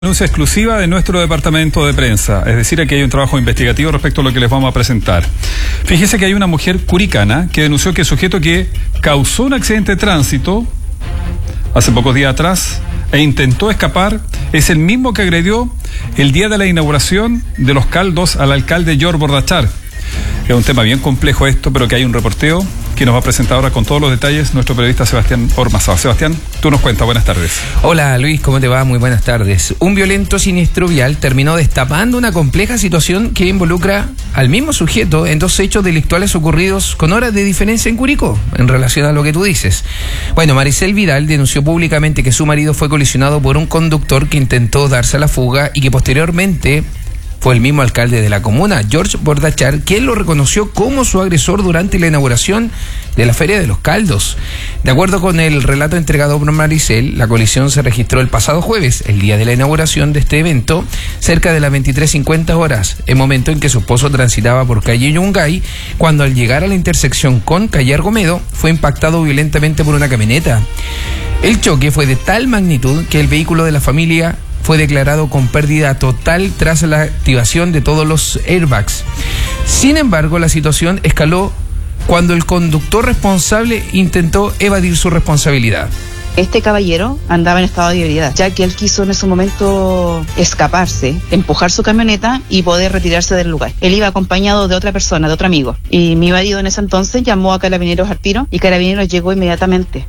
Denuncia exclusiva de nuestro departamento de prensa, es decir, aquí hay un trabajo investigativo respecto a lo que les vamos a presentar. Fíjese que hay una mujer curicana que denunció que el sujeto que causó un accidente de tránsito hace pocos días atrás e intentó escapar es el mismo que agredió el día de la inauguración de Los Caldos al alcalde George Bordachar. Es un tema bien complejo esto, pero que hay un reporteo que nos va a presentar ahora con todos los detalles nuestro periodista Sebastián Ormazábal. Sebastián, tú nos cuentas. Buenas tardes. Hola Luis, ¿cómo te va? Muy buenas tardes. Un violento siniestro vial terminó destapando una compleja situación que involucra al mismo sujeto en dos hechos delictuales ocurridos con horas de diferencia en Curicó, en relación a lo que tú dices. Bueno, Maricel Vidal denunció públicamente que su marido fue colisionado por un conductor que intentó darse a la fuga y que posteriormente fue el mismo alcalde de la comuna, George Bordachar, quien lo reconoció como su agresor durante la inauguración de la Feria de los Caldos. De acuerdo con el relato entregado por Maricel, la colisión se registró el pasado jueves, el día de la inauguración de este evento, cerca de las 23:50 horas, el momento en que su esposo transitaba por calle Yungay, cuando al llegar a la intersección con calle Argomedo, fue impactado violentamente por una camioneta. El choque fue de tal magnitud que el vehículo de la familia fue declarado con pérdida total tras la activación de todos los airbags. Sin embargo, la situación escaló cuando el conductor responsable intentó evadir su responsabilidad. Este caballero andaba en estado de ebriedad, ya que él quiso en ese momento escaparse, empujar su camioneta y poder retirarse del lugar. Él iba acompañado de otra persona, de otro amigo. Y mi marido en ese entonces llamó a Carabineros al tiro y Carabineros llegó inmediatamente.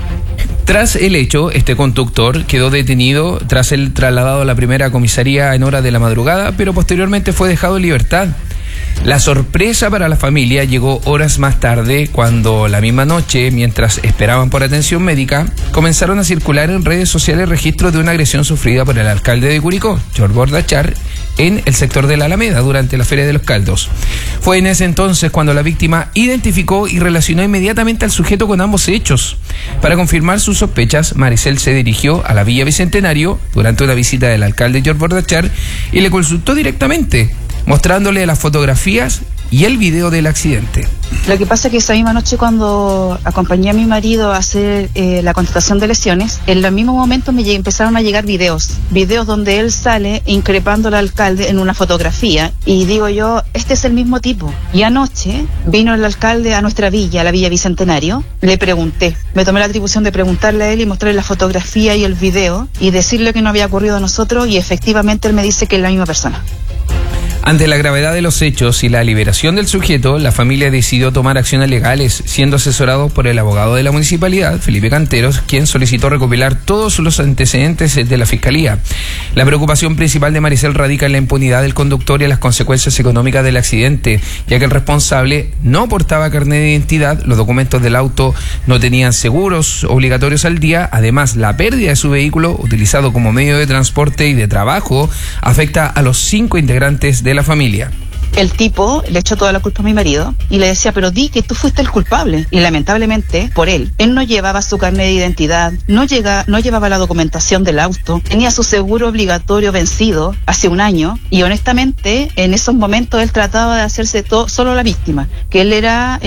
Tras el hecho, este conductor quedó detenido tras el trasladado a la primera comisaría en horas de la madrugada, pero posteriormente fue dejado en libertad. La sorpresa para la familia llegó horas más tarde, cuando la misma noche, mientras esperaban por atención médica, comenzaron a circular en redes sociales registros de una agresión sufrida por el alcalde de Curicó, George Bordachar, en el sector de la Alameda durante la Feria de los Caldos. Fue en ese entonces cuando la víctima identificó y relacionó inmediatamente al sujeto con ambos hechos. Para confirmar sus sospechas, Maricel se dirigió a la Villa Bicentenario durante una visita del alcalde George Bordachar y le consultó directamente, mostrándole las fotografías y el video del accidente. Lo que pasa es que esa misma noche, cuando acompañé a mi marido a hacer la constatación de lesiones, en el mismo momento me empezaron a llegar videos donde él sale increpando al alcalde en una fotografía, y digo yo, este es el mismo tipo. Y anoche vino el alcalde a nuestra villa, a la Villa Bicentenario, le pregunté, me tomé la atribución de preguntarle a él y mostrarle la fotografía y el video y decirle que no había ocurrido a nosotros, y efectivamente él me dice que es la misma persona. Ante la gravedad de los hechos y la liberación del sujeto, la familia decidió tomar acciones legales, siendo asesorado por el abogado de la municipalidad, Felipe Canteros, quien solicitó recopilar todos los antecedentes de la fiscalía. La preocupación principal de Maricel radica en la impunidad del conductor y en las consecuencias económicas del accidente, ya que el responsable no portaba carnet de identidad, los documentos del auto no tenían seguros obligatorios al día. Además, la pérdida de su vehículo, utilizado como medio de transporte y de trabajo, afecta a los 5 integrantes de la familia. El tipo le echó toda la culpa a mi marido y le decía, pero di que tú fuiste el culpable. Y lamentablemente, por él no llevaba su carnet de identidad, no llevaba la documentación del auto, tenía su seguro obligatorio vencido hace un año, y honestamente en esos momentos él trataba de hacerse solo la víctima, que él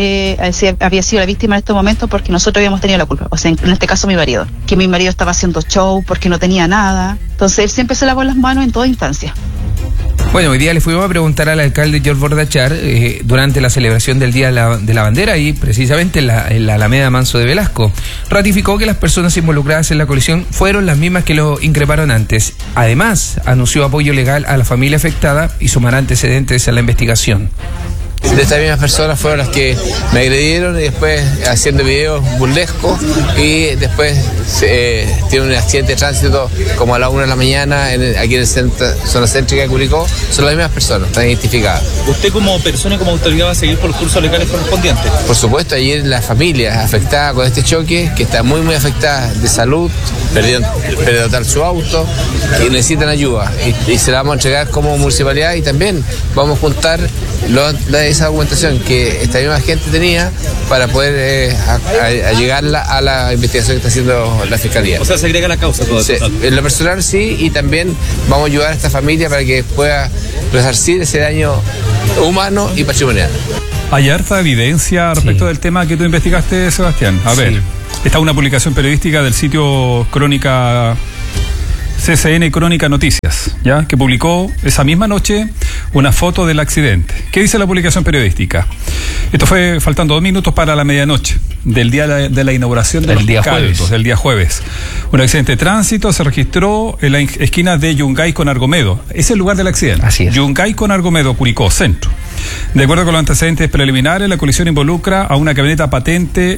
había sido la víctima en estos momentos porque nosotros habíamos tenido la culpa. O sea, en este caso mi marido, que mi marido estaba haciendo show porque no tenía nada. Entonces él siempre se lavó las manos en toda instancia. Bueno, hoy día le fuimos a preguntar al alcalde George Bordachar durante la celebración del Día de la Bandera y precisamente en la Alameda Manso de Velasco. Ratificó que las personas involucradas en la colisión fueron las mismas que lo increparon antes. Además, anunció apoyo legal a la familia afectada y sumará antecedentes a la investigación. De estas mismas personas fueron las que me agredieron y después haciendo videos burlescos, y después tiene un accidente de tránsito como a las 1 de la mañana aquí en el zona céntrica de Curicó. Son las mismas personas, están identificadas. ¿Usted como persona y como autoridad va a seguir por los cursos legales correspondientes? Por supuesto, ayer la familia afectada con este choque, que está muy afectada de salud, perdió total su auto y necesitan ayuda, y se la vamos a entregar como municipalidad, y también vamos a juntar esa documentación que esta misma gente tenía para poder llegar a la investigación que está haciendo la Fiscalía. O sea, se agrega la causa todo sí, en lo personal sí, y también vamos a ayudar a esta familia para que pueda resarcir ese daño humano y patrimonial. Hay harta evidencia respecto del tema que tú investigaste, Sebastián. A ver, está una publicación periodística del sitio Crónica CCN Crónica Noticias, ¿ya? Que publicó esa misma noche una foto del accidente. ¿Qué dice la publicación periodística? Esto fue faltando 2 minutos para la medianoche del día de la inauguración del día jueves. Un accidente de tránsito se registró en la esquina de Yungay con Argomedo. Ese es el lugar del accidente. Así es. Yungay con Argomedo, Curicó, centro. De acuerdo con los antecedentes preliminares, la colisión involucra a una camioneta patente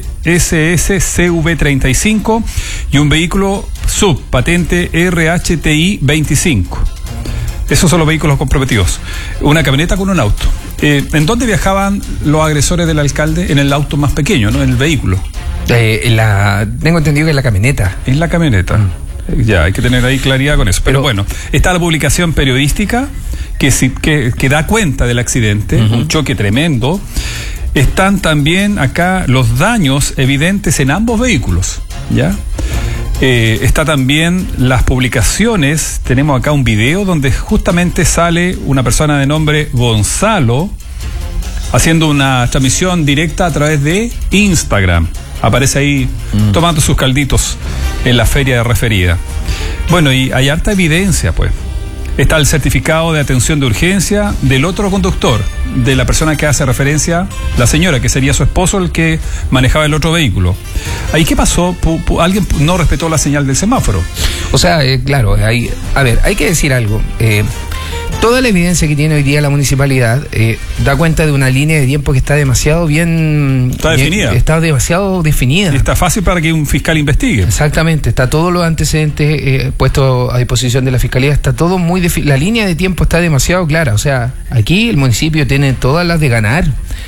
SSCV35 y un vehículo sub patente RHTI 25. Esos son los vehículos comprometidos. Una camioneta con un auto. ¿En dónde viajaban los agresores del alcalde? En el auto más pequeño, ¿no? En el vehículo. Tengo entendido que es la camioneta. En la camioneta. Ya, hay que tener ahí claridad con eso. Pero bueno, está la publicación periodística que da cuenta del accidente, un choque tremendo. Están también acá los daños evidentes en ambos vehículos, ¿ya? Está también las publicaciones. Tenemos acá un video donde justamente sale una persona de nombre Gonzalo haciendo una transmisión directa a través de Instagram. Aparece ahí tomando sus calditos en la feria referida. Bueno, y hay harta evidencia, pues. Está el certificado de atención de urgencia del otro conductor, de la persona que hace referencia, la señora, que sería su esposo el que manejaba el otro vehículo. ¿Ahí qué pasó? ¿Alguien no respetó la señal del semáforo? O sea, claro, hay que decir algo. Toda la evidencia que tiene hoy día la municipalidad da cuenta de una línea de tiempo que está demasiado bien... Está definida. Está demasiado definida. Y está fácil para que un fiscal investigue. Exactamente. Está todos los antecedentes puestos a disposición de la fiscalía. Está todo muy... La línea de tiempo está demasiado clara. O sea, aquí el municipio tiene todas las de ganar.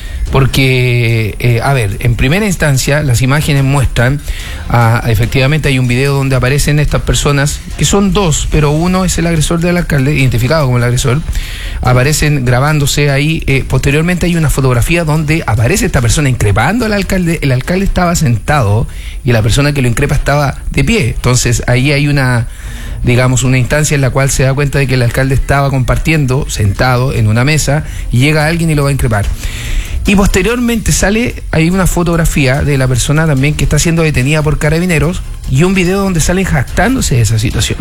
Porque, en primera instancia, las imágenes muestran, efectivamente hay un video donde aparecen estas personas, que son 2, pero uno es el agresor del alcalde, identificado como el agresor, aparecen grabándose ahí. Posteriormente hay una fotografía donde aparece esta persona increpando al alcalde. El alcalde estaba sentado y la persona que lo increpa estaba de pie. Entonces ahí hay una instancia en la cual se da cuenta de que el alcalde estaba compartiendo, sentado en una mesa, y llega alguien y lo va a increpar. Y posteriormente hay una fotografía de la persona también que está siendo detenida por carabineros y un video donde salen jactándose de esa situación.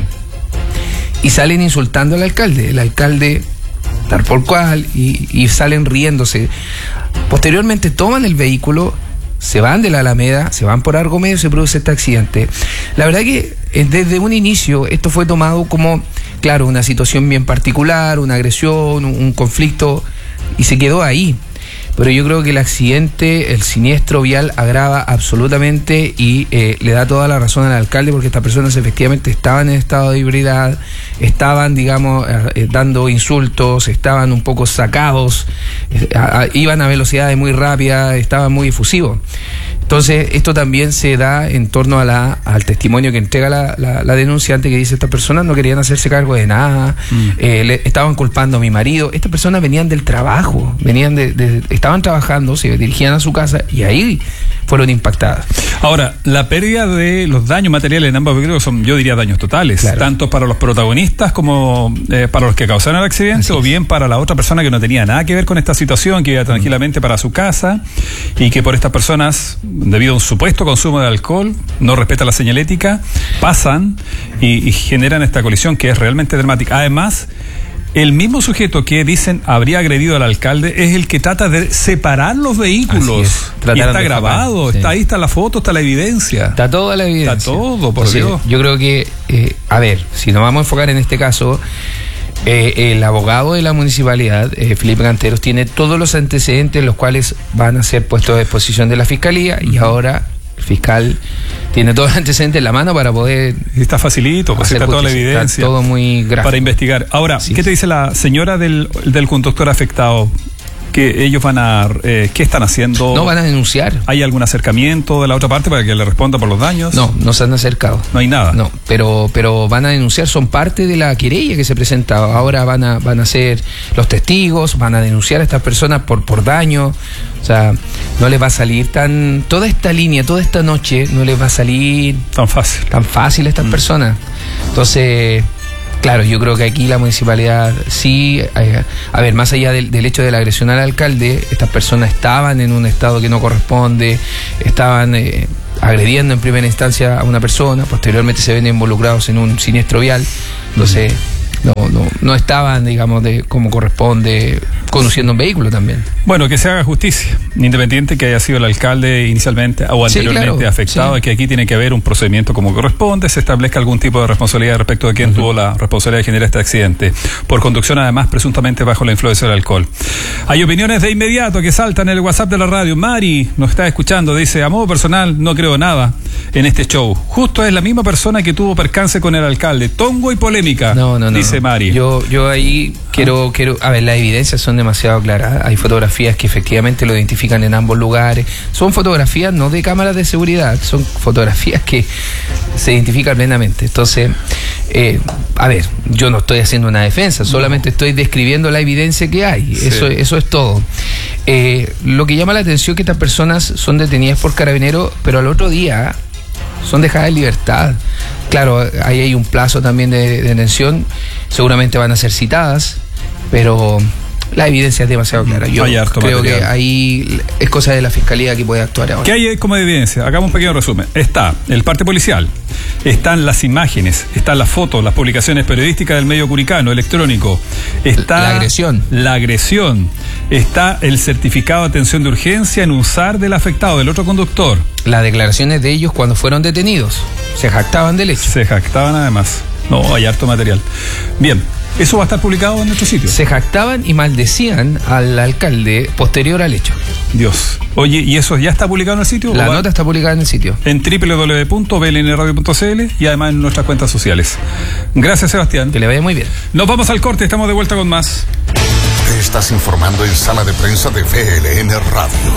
Y salen insultando al alcalde. El alcalde, tal por cual, y salen riéndose. Posteriormente toman el vehículo, se van de la Alameda, se van por Argomedo y se produce este accidente. La verdad que desde un inicio esto fue tomado como, claro, una situación bien particular, una agresión, un conflicto, y se quedó ahí. Pero yo creo que el accidente, el siniestro vial agrava absolutamente y le da toda la razón al alcalde, porque estas personas efectivamente estaban en estado de ebriedad, estaban, dando insultos, estaban un poco sacados, iban a velocidades muy rápidas, estaban muy efusivos. Entonces, esto también se da en torno al testimonio que entrega la denunciante, que dice: estas personas no querían hacerse cargo de nada, le estaban culpando a mi marido. Estas personas venían del trabajo, estaban trabajando, se dirigían a su casa y ahí fueron impactadas. Ahora, la pérdida de los daños materiales en ambos vehículos son, yo diría, daños totales, claro, tanto para los protagonistas como para los que causaron el accidente, o bien para la otra persona que no tenía nada que ver con esta situación, que iba tranquilamente para su casa, y que por estas personas, debido a un supuesto consumo de alcohol, no respetan la señalética, pasan y generan esta colisión que es realmente dramática. Además, el mismo sujeto que dicen habría agredido al alcalde es el que trata de separar los vehículos. Y está grabado, sí. Ahí está la foto, está la evidencia. Está toda la evidencia. Está todo, por Dios. Yo creo que, si nos vamos a enfocar en este caso, el abogado de la municipalidad, Felipe Canteros, tiene todos los antecedentes, los cuales van a ser puestos a disposición de la fiscalía, y ahora el fiscal tiene todos los antecedentes en la mano para poder... Está facilito, pues está toda la evidencia. Está todo muy gráfico. Para investigar. Ahora, sí, ¿qué te dice la señora del conductor afectado? Que ellos ¿qué están haciendo? No van a denunciar. ¿Hay algún acercamiento de la otra parte para que le responda por los daños? No se han acercado. No hay nada. No, pero van a denunciar, son parte de la querella que se presenta. Ahora van a ser los testigos, van a denunciar a estas personas por daño. O sea, no les va a salir toda esta línea, toda esta noche, no les va a salir tan fácil a estas personas. Entonces, claro, yo creo que aquí la municipalidad sí, más allá del hecho de la agresión al alcalde, estas personas estaban en un estado que no corresponde, estaban agrediendo en primera instancia a una persona, posteriormente se ven involucrados en un siniestro vial, entonces no estaban, digamos, como corresponde, conduciendo un vehículo también. Bueno, que se haga justicia, independiente que haya sido el alcalde inicialmente o anteriormente afectado, y que aquí tiene que haber un procedimiento como corresponde, se establezca algún tipo de responsabilidad respecto de quién tuvo la responsabilidad de generar este accidente, por conducción además presuntamente bajo la influencia del alcohol. Hay opiniones de inmediato que saltan en el WhatsApp de la radio. Mari nos está escuchando, dice: a modo personal no creo nada en este show. Justo es la misma persona que tuvo percance con el alcalde. Tongo y polémica, dice Mari. Yo ahí quiero, a ver, las evidencias son demasiado claras. Hay fotografías que efectivamente lo identifican en ambos lugares. Son fotografías no de cámaras de seguridad, son fotografías que se identifican plenamente. Entonces, a ver, yo no estoy haciendo una defensa, solamente estoy describiendo la evidencia que hay. Sí. Eso es todo. Lo que llama la atención es que estas personas son detenidas por Carabineros, pero al otro día son dejadas en libertad. Claro, ahí hay un plazo también de detención, seguramente van a ser citadas, pero la evidencia es demasiado clara. Yo creo que ahí es cosa de la Fiscalía que puede actuar ahora. ¿Qué hay como evidencia? Hagamos un pequeño resumen. Está el parte policial, están las imágenes, están las fotos, las publicaciones periodísticas del medio curicano, electrónico, está la agresión, está el certificado de atención de urgencia en usar del afectado, del otro conductor. Las declaraciones de ellos cuando fueron detenidos, se jactaban del hecho. Se jactaban además. No, hay harto material. Bien. ¿Eso va a estar publicado en nuestro sitio? Se jactaban y maldecían al alcalde posterior al hecho. Dios. Oye, ¿y eso ya está publicado en el sitio? La nota está publicada en el sitio. En www.blnradio.cl y además en nuestras cuentas sociales. Gracias, Sebastián. Que le vaya muy bien. Nos vamos al corte, estamos de vuelta con más. Te estás informando en Sala de Prensa de BLN Radio.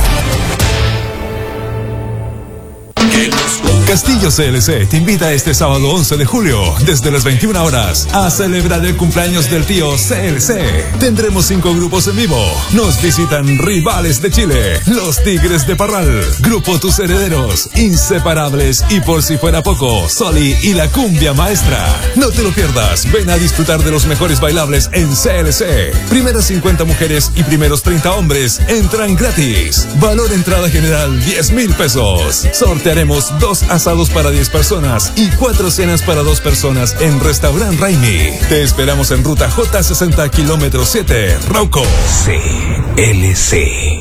Castillo CLC te invita este sábado 11 de julio, desde las 21 horas, a celebrar el cumpleaños del tío CLC. Tendremos 5 grupos en vivo. Nos visitan Rivales de Chile, Los Tigres de Parral, Grupo Tus Herederos, Inseparables y por si fuera poco, Soli y la Cumbia Maestra. No te lo pierdas, ven a disfrutar de los mejores bailables en CLC. Primeras 50 mujeres y primeros 30 hombres entran gratis. Valor entrada general 10,000 pesos. Sortearemos 2 asados para 10 personas y 4 cenas para 2 personas en Restaurant Raimi. Te esperamos en ruta J60 kilómetro 7, Rauco. CLC.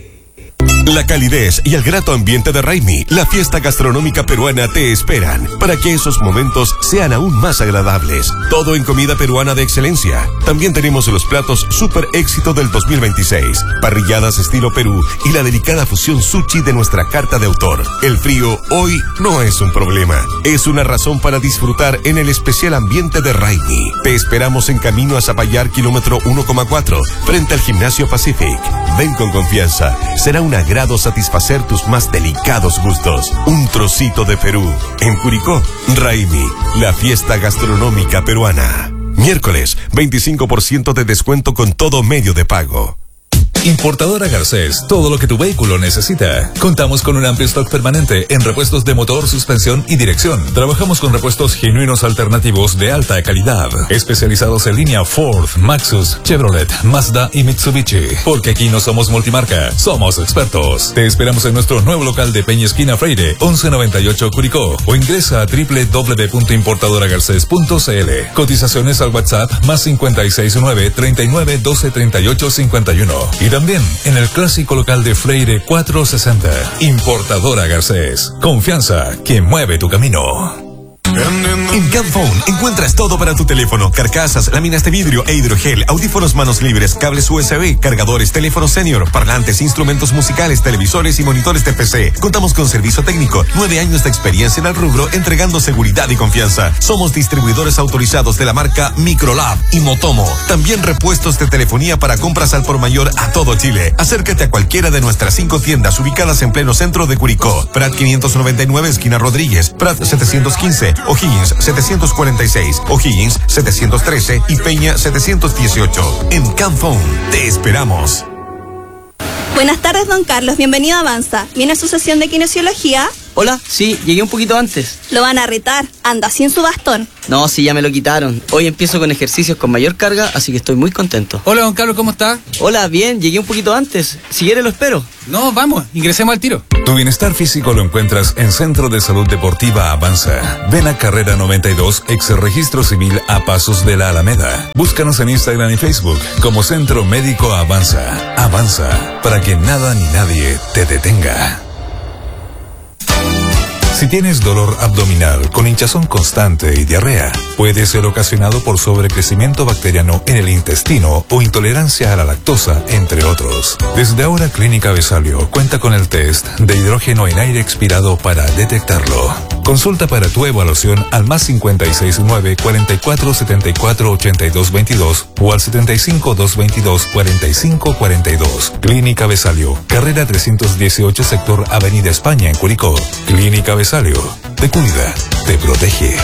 La calidez y el grato ambiente de Raimi, la fiesta gastronómica peruana, te esperan para que esos momentos sean aún más agradables. Todo en comida peruana de excelencia. También tenemos los platos super éxito del 2026, parrilladas estilo Perú y la delicada fusión sushi de nuestra carta de autor. El frío hoy no es un problema, es una razón para disfrutar en el especial ambiente de Raimi. Te esperamos en camino a Zapallar, kilómetro 1,4, frente al Gimnasio Pacific. Ven con confianza, será un agrado satisfacer tus más delicados gustos. Un trocito de Perú. En Curicó, Raimi, la fiesta gastronómica peruana. Miércoles, 25% de descuento con todo medio de pago. Importadora Garcés, todo lo que tu vehículo necesita. Contamos con un amplio stock permanente en repuestos de motor, suspensión y dirección. Trabajamos con repuestos genuinos alternativos de alta calidad, especializados en línea Ford, Maxus, Chevrolet, Mazda y Mitsubishi. Porque aquí no somos multimarca, somos expertos. Te esperamos en nuestro nuevo local de Peña Esquina Freire, 1198 Curicó, o ingresa a www.importadoragarces.cl. Cotizaciones al WhatsApp más 569 39 12 38 51. Y también en el clásico local de Freire 460. Importadora Garcés. Confianza que mueve tu camino. En Camphone encuentras todo para tu teléfono: carcasas, láminas de vidrio e hidrogel, audífonos manos libres, cables USB, cargadores, teléfonos senior, parlantes, instrumentos musicales, televisores y monitores de PC. Contamos con servicio técnico, 9 años de experiencia en el rubro, entregando seguridad y confianza. Somos distribuidores autorizados de la marca Microlab y Motomo. También repuestos de telefonía para compras al por mayor a todo Chile. Acércate a cualquiera de nuestras 5 tiendas ubicadas en pleno centro de Curicó: Prat 599, esquina Rodríguez; Prat 715, O'Higgins 746, O'Higgins 713 y Peña 718. En Camphone te esperamos. Buenas tardes, don Carlos. Bienvenido a Avanza. ¿Viene a su sesión de kinesiología? Hola, sí, llegué un poquito antes. Lo van a retar, anda sin su bastón. No, sí, ya me lo quitaron. Hoy empiezo con ejercicios con mayor carga, así que estoy muy contento. Hola, don Carlos, ¿cómo está? Hola, bien, llegué un poquito antes. Si quiere lo espero. No, vamos, ingresemos al tiro. Tu bienestar físico lo encuentras en Centro de Salud Deportiva Avanza. Ven a Carrera 92, ex Registro Civil a Pasos de la Alameda. Búscanos en Instagram y Facebook como Centro Médico Avanza. Avanza, para que nada ni nadie te detenga. Si tienes dolor abdominal con hinchazón constante y diarrea, puede ser ocasionado por sobrecrecimiento bacteriano en el intestino o intolerancia a la lactosa, entre otros. Desde ahora Clínica Vesalio cuenta con el test de hidrógeno en aire expirado para detectarlo. Consulta para tu evaluación al +56 9 44 74 82 22 o al 75 222 45 42. Clínica Vesalio, carrera 318, sector Avenida España en Curicó. Clínica Vesalio, te cuida, te protege.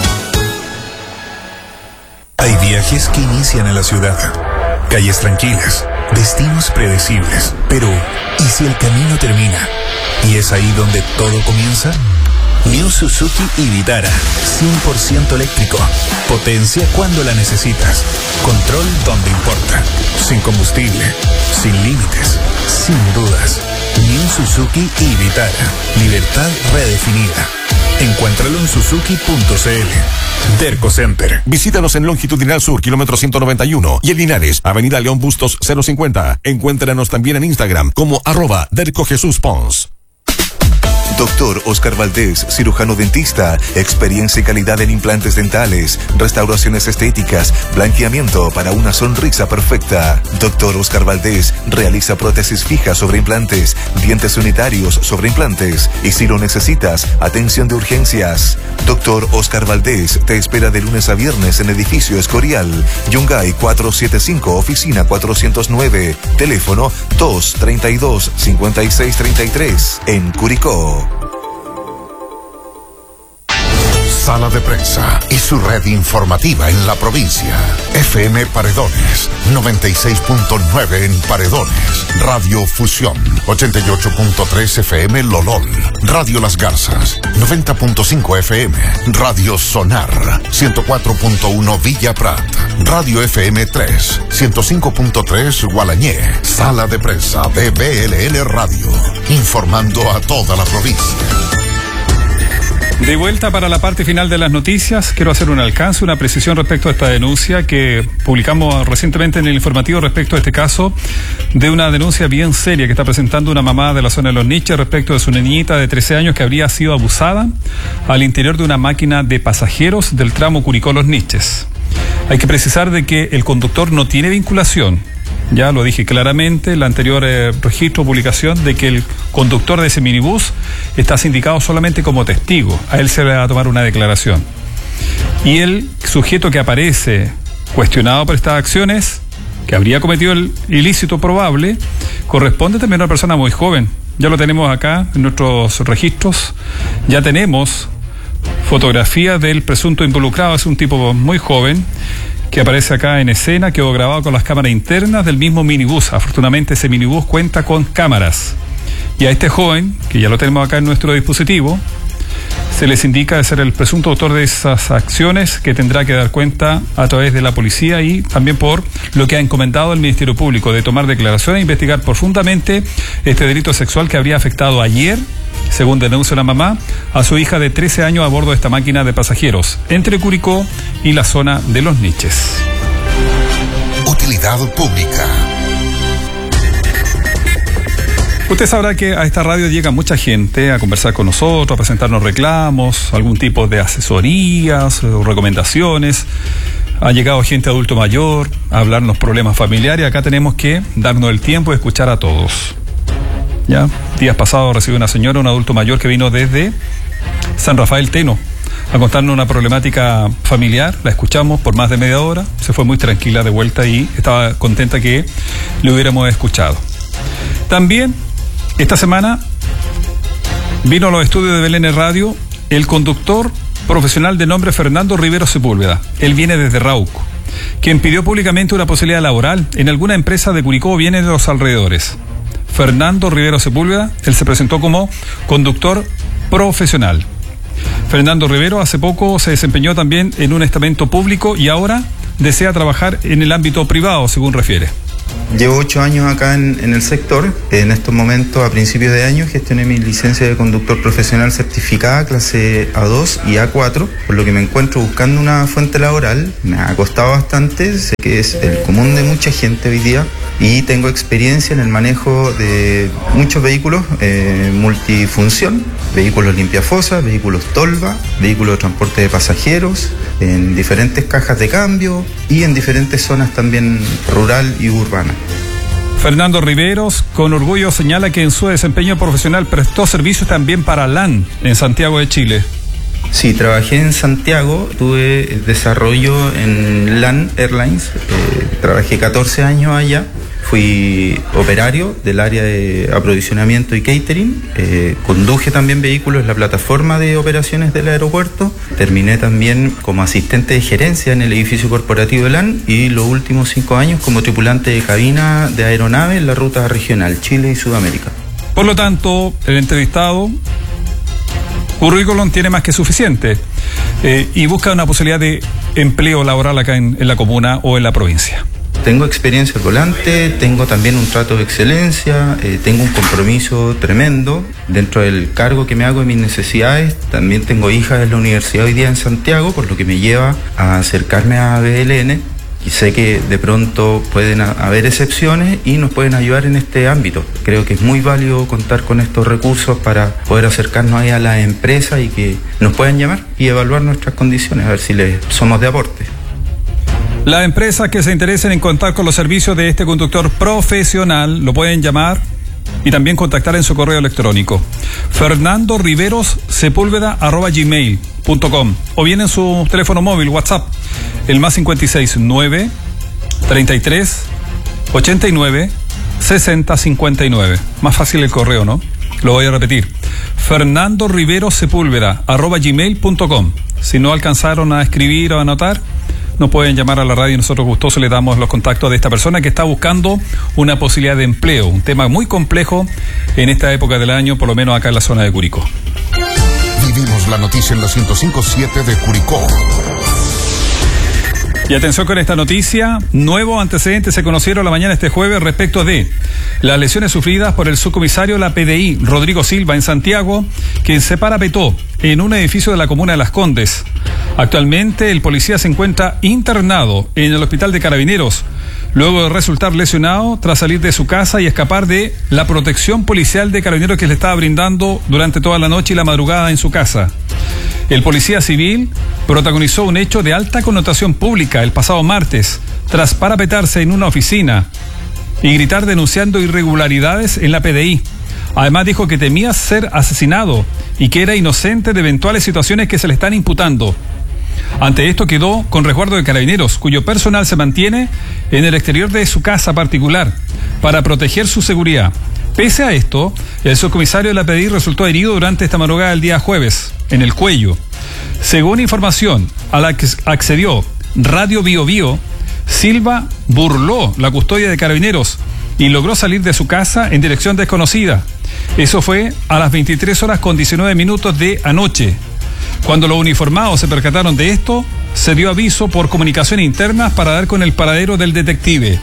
Hay viajes que inician en la ciudad, calles tranquilas, destinos predecibles, pero ¿y si el camino termina? ¿Y es ahí donde todo comienza? New Suzuki Vitara, 100% eléctrico. Potencia cuando la necesitas. Control donde importa. Sin combustible, sin límites, sin dudas. New Suzuki Vitara. Libertad redefinida. Encuéntralo en suzuki.cl. Derco Center. Visítanos en Longitudinal Sur, kilómetro 191, y en Linares, Avenida León Bustos 050. Encuéntranos también en Instagram como @DercoJesusPons. Doctor Oscar Valdés, cirujano dentista, experiencia y calidad en implantes dentales, restauraciones estéticas, blanqueamiento para una sonrisa perfecta. Doctor Oscar Valdés realiza prótesis fijas sobre implantes, dientes unitarios sobre implantes y si lo necesitas, atención de urgencias. Doctor Oscar Valdés te espera de lunes a viernes en edificio Escorial, Yungay 475, oficina 409, teléfono 232-5633 en Curicó. Sala de Prensa y su red informativa en la provincia. FM Paredones, 96.9 en Paredones. Radio Fusión, 88.3 FM Lolol. Radio Las Garzas, 90.5 FM. Radio Sonar, 104.1 Villa Prat. Radio FM 3, 105.3 Gualañé. Sala de Prensa de BLN Radio, informando a toda la provincia. De vuelta para la parte final de las noticias, quiero hacer un alcance, una precisión respecto a esta denuncia que publicamos recientemente en el informativo respecto a este caso de una denuncia bien seria que está presentando una mamá de la zona de Los Niches respecto de su niñita de 13 años que habría sido abusada al interior de una máquina de pasajeros del tramo Curicó-Los Niches. Hay que precisar de que el conductor no tiene vinculación. Ya lo dije claramente en la anterior registro o publicación de que el conductor de ese minibús está sindicado solamente como testigo. A él se le va a tomar una declaración. Y el sujeto que aparece cuestionado por estas acciones, que habría cometido el ilícito probable, corresponde también a una persona muy joven. Ya lo tenemos acá en nuestros registros. Ya tenemos fotografía del presunto involucrado. Es un tipo muy joven que aparece acá en escena, quedó grabado con las cámaras internas del mismo minibús. Afortunadamente ese minibús cuenta con cámaras. Y a este joven, que ya lo tenemos acá en nuestro dispositivo, se les indica de ser el presunto autor de esas acciones que tendrá que dar cuenta a través de la policía y también por lo que ha encomendado el Ministerio Público de tomar declaraciones e investigar profundamente este delito sexual que habría afectado ayer, según denuncia la mamá, a su hija de 13 años a bordo de esta máquina de pasajeros entre Curicó y la zona de Los Niches. Utilidad pública. Usted sabrá que a esta radio llega mucha gente a conversar con nosotros, a presentarnos reclamos, algún tipo de asesorías o recomendaciones. Ha llegado gente adulto mayor a hablarnos problemas familiares. Acá tenemos que darnos el tiempo de escuchar a todos. ¿Ya? Días pasados recibí una señora, un adulto mayor que vino desde San Rafael Teno a contarnos una problemática familiar. La escuchamos por más de media hora, se fue muy tranquila de vuelta y estaba contenta que le hubiéramos escuchado. También esta semana vino a los estudios de BLN Radio el conductor profesional de nombre Fernando Rivero Sepúlveda. Él viene desde Rauco, quien pidió públicamente una posibilidad laboral en alguna empresa de Curicó o viene de los alrededores. Fernando Rivero Sepúlveda. Él se presentó como conductor profesional. Fernando Rivero hace poco se desempeñó también en un estamento público y ahora desea trabajar en el ámbito privado, según refiere. Llevo 8 años acá en el sector. En estos momentos, a principios de año, gestioné mi licencia de conductor profesional certificada, clase A2 y A4, por lo que me encuentro buscando una fuente laboral. Me ha costado bastante, sé que es el común de mucha gente hoy día, y tengo experiencia en el manejo de muchos vehículos multifunción, vehículos limpiafosas, vehículos tolva, vehículos de transporte de pasajeros, en diferentes cajas de cambio y en diferentes zonas también rural y urbana. Fernando Riveros, con orgullo, señala que en su desempeño profesional prestó servicios también para LAN en Santiago de Chile. Sí, trabajé en Santiago, tuve desarrollo en LAN Airlines, trabajé 14 años allá. Fui operario del área de aprovisionamiento y catering, conduje también vehículos en la plataforma de operaciones del aeropuerto, terminé también como asistente de gerencia en el edificio corporativo de LAN y los últimos 5 años como tripulante de cabina de aeronave en la ruta regional Chile y Sudamérica. Por lo tanto, el entrevistado currículum tiene más que suficiente y busca una posibilidad de empleo laboral acá en la comuna o en la provincia. Tengo experiencia al volante, tengo también un trato de excelencia, tengo un compromiso tremendo dentro del cargo que me hago de mis necesidades. También tengo hijas en la universidad hoy día en Santiago, por lo que me lleva a acercarme a BLN. Y sé que de pronto pueden haber excepciones y nos pueden ayudar en este ámbito. Creo que es muy válido contar con estos recursos para poder acercarnos ahí a las empresas y que nos puedan llamar y evaluar nuestras condiciones, a ver si les somos de aporte. Las empresas que se interesen en contar con los servicios de este conductor profesional lo pueden llamar y también contactar en su correo electrónico fernandoriverossepulveda@gmail.com o bien en su teléfono móvil WhatsApp, el más 56 9 33 89 60 59. Más fácil el correo, ¿no? Lo voy a repetir: fernandoriverossepulveda@gmail.com. Si no alcanzaron a escribir o a anotar, nos pueden llamar a la radio y nosotros gustosos le damos los contactos de esta persona que está buscando una posibilidad de empleo, un tema muy complejo en esta época del año, por lo menos acá en la zona de Curicó. Vivimos la noticia en la 105.7 de Curicó. Y atención con esta noticia, nuevos antecedentes se conocieron la mañana este jueves respecto de las lesiones sufridas por el subcomisario de la PDI, Rodrigo Silva, en Santiago, quien se parapetó en un edificio de la comuna de Las Condes. Actualmente el policía se encuentra internado en el hospital de Carabineros, luego de resultar lesionado tras salir de su casa y escapar de la protección policial de Carabineros que le estaba brindando durante toda la noche y la madrugada en su casa. El policía civil protagonizó un hecho de alta connotación pública el pasado martes, tras parapetarse en una oficina y gritar denunciando irregularidades en la PDI. Además dijo que temía ser asesinado y que era inocente de eventuales situaciones que se le están imputando. Ante esto quedó con resguardo de Carabineros, cuyo personal se mantiene en el exterior de su casa particular para proteger su seguridad. Pese a esto, el subcomisario de la PDI resultó herido durante esta madrugada del día jueves, en el cuello. Según información a la que accedió Radio Bio Bio, Silva burló la custodia de Carabineros y logró salir de su casa en dirección desconocida. Eso fue a las 23 horas con 19 minutos de anoche. Cuando los uniformados se percataron de esto, se dio aviso por comunicación interna para dar con el paradero del detective.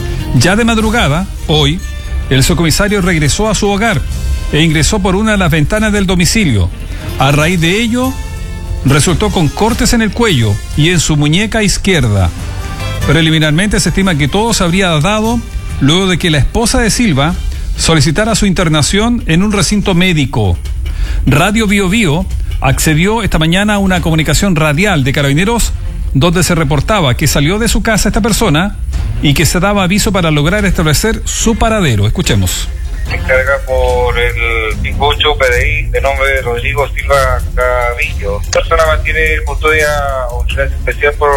Ya de madrugada, hoy, el subcomisario regresó a su hogar e ingresó por una de las ventanas del domicilio. A raíz de ello, resultó con cortes en el cuello y en su muñeca izquierda. Preliminarmente se estima que todo se habría dado luego de que la esposa de Silva solicitara su internación en un recinto médico. Radio Bio Bio accedió esta mañana a una comunicación radial de Carabineros donde se reportaba que salió de su casa esta persona y que se daba aviso para lograr establecer su paradero. Escuchemos. Se encarga por el 58 PDI de nombre Rodrigo Silva Cavillo. La persona mantiene custodia o vigilancia especial por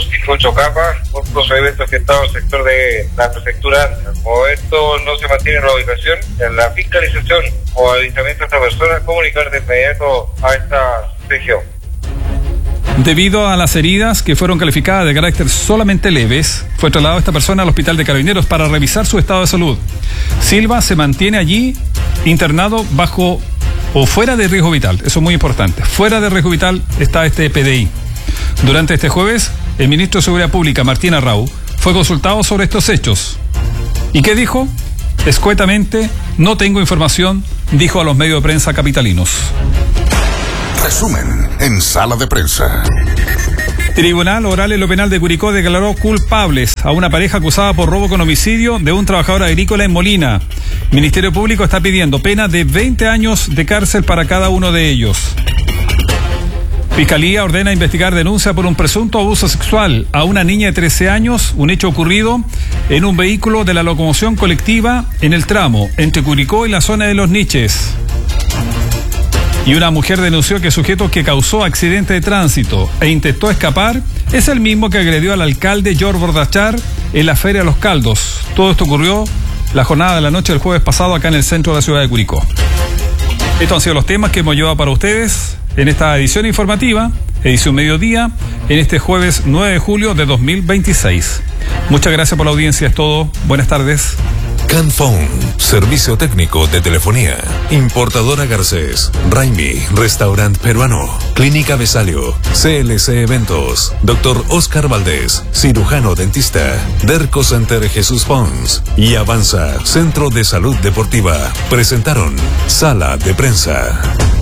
58 capas por procedimientos orquestados al sector de la prefectura. Como esto no se mantiene en la ubicación, en la fiscalización o alistamiento de esta persona, comunicar de inmediato a esta región. Debido a las heridas que fueron calificadas de carácter solamente leves, fue trasladado esta persona al hospital de Carabineros para revisar su estado de salud. Silva se mantiene allí internado bajo o fuera de riesgo vital. Eso es muy importante. Fuera de riesgo vital está este PDI. Durante este jueves, el ministro de Seguridad Pública, Martín Arrau, fue consultado sobre estos hechos. ¿Y qué dijo? Escuetamente, no tengo información, dijo a los medios de prensa capitalinos. Resumen en Sala de Prensa. Tribunal Oral en lo Penal de Curicó declaró culpables a una pareja acusada por robo con homicidio de un trabajador agrícola en Molina. El Ministerio Público está pidiendo pena de 20 años de cárcel para cada uno de ellos. Fiscalía ordena investigar denuncia por un presunto abuso sexual a una niña de 13 años, un hecho ocurrido en un vehículo de la locomoción colectiva en el tramo entre Curicó y la zona de Los Niches. Y una mujer denunció que el sujeto que causó accidente de tránsito e intentó escapar es el mismo que agredió al alcalde George Bordachar en la Feria de los Caldos. Todo esto ocurrió la jornada de la noche del jueves pasado acá en el centro de la ciudad de Curicó. Estos han sido los temas que hemos llevado para ustedes en esta edición informativa, edición mediodía, en este jueves 9 de julio de 2026. Muchas gracias por la audiencia, es todo. Buenas tardes. Canphone, servicio técnico de telefonía. Importadora Garcés, Raimi, restaurante peruano. Clínica Besalio, CLC Eventos. Dr. Oscar Valdés, cirujano dentista. Derco Center Jesús Pons y Avanza, Centro de Salud Deportiva. Presentaron Sala de Prensa.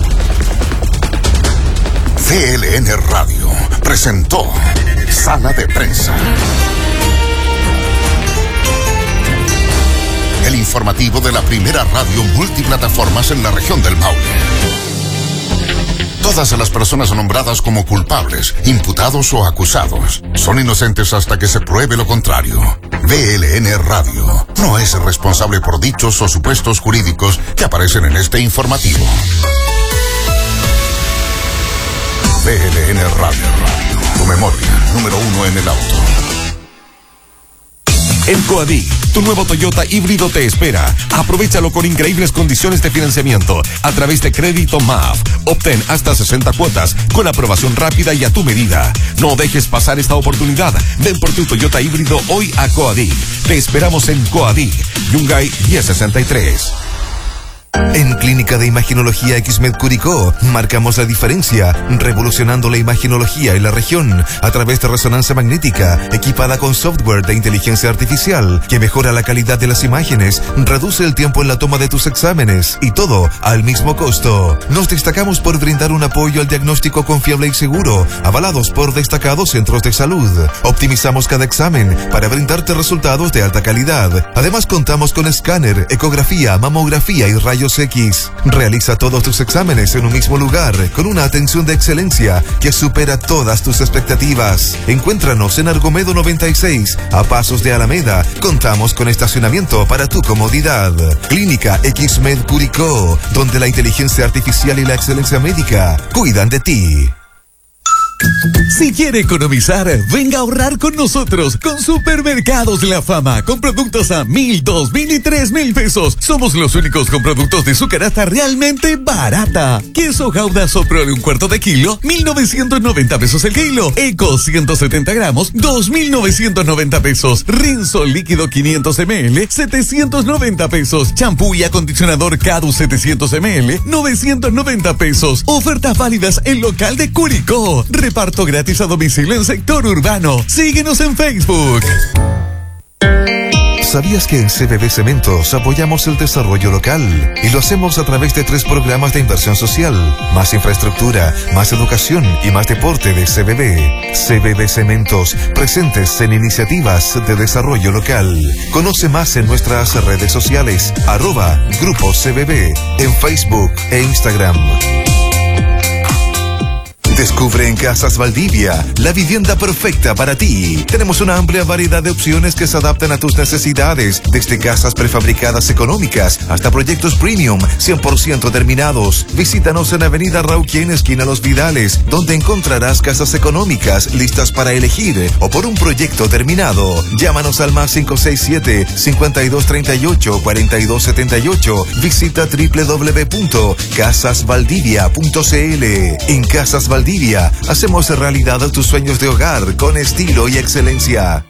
CLN Radio presentó Sala de Prensa. El informativo de la primera radio multiplataformas en la región del Maule. Todas las personas nombradas como culpables, imputados o acusados son inocentes hasta que se pruebe lo contrario. VLN Radio no es responsable por dichos o supuestos jurídicos que aparecen en este informativo. VLN Radio, tu memoria, número 1 en el auto. En Coadí, tu nuevo Toyota híbrido te espera. Aprovéchalo con increíbles condiciones de financiamiento a través de Crédito MAF. Obtén hasta 60 cuotas con aprobación rápida y a tu medida. No dejes pasar esta oportunidad. Ven por tu Toyota híbrido hoy a Coadí. Te esperamos en Coadí, Yungay 1063. En Clínica de Imaginología XMED Curicó, marcamos la diferencia, revolucionando la imaginología en la región a través de resonancia magnética, equipada con software de inteligencia artificial, que mejora la calidad de las imágenes, reduce el tiempo en la toma de tus exámenes, y todo al mismo costo. Nos destacamos por brindar un apoyo al diagnóstico confiable y seguro, avalados por destacados centros de salud. Optimizamos cada examen para brindarte resultados de alta calidad. Además, contamos con escáner, ecografía, mamografía y rayos X. Realiza todos tus exámenes en un mismo lugar, con una atención de excelencia que supera todas tus expectativas. Encuéntranos en Argomedo 96, a pasos de Alameda. Contamos con estacionamiento para tu comodidad. Clínica XMED Curicó, donde la inteligencia artificial y la excelencia médica cuidan de ti. Si quiere economizar, venga a ahorrar con nosotros con Supermercados La Fama, con productos a 1,000, 2,000 y 3,000 pesos. Somos los únicos con productos de su canasta realmente barata. Queso Gouda Soprole un cuarto de kilo, 1,990 pesos el kilo. Eco 170 gramos, 2,990 pesos. Rinso líquido 500 ml, 790 pesos. Champú y acondicionador Cadu 700 ml, 990 pesos. Ofertas válidas en local de Curicó. Reparto gratis a domicilio en sector urbano. Síguenos en Facebook. ¿Sabías que en CBB Cementos apoyamos el desarrollo local? Y lo hacemos a través de 3 programas de inversión social: más infraestructura, más educación y más deporte de CBB. CBB Cementos, presentes en iniciativas de desarrollo local. Conoce más en nuestras redes sociales, @Grupo CBB, en Facebook e Instagram. Descubre en Casas Valdivia la vivienda perfecta para ti. Tenemos una amplia variedad de opciones que se adaptan a tus necesidades, desde casas prefabricadas económicas hasta proyectos premium 100% terminados. Visítanos en Avenida Rauquén, esquina Los Vidales, donde encontrarás casas económicas listas para elegir o por un proyecto terminado. Llámanos al +567 5238 4278. Visita www.casasvaldivia.cl. En Casas Valdivia Valdivia. Hacemos realidad tus sueños de hogar con estilo y excelencia.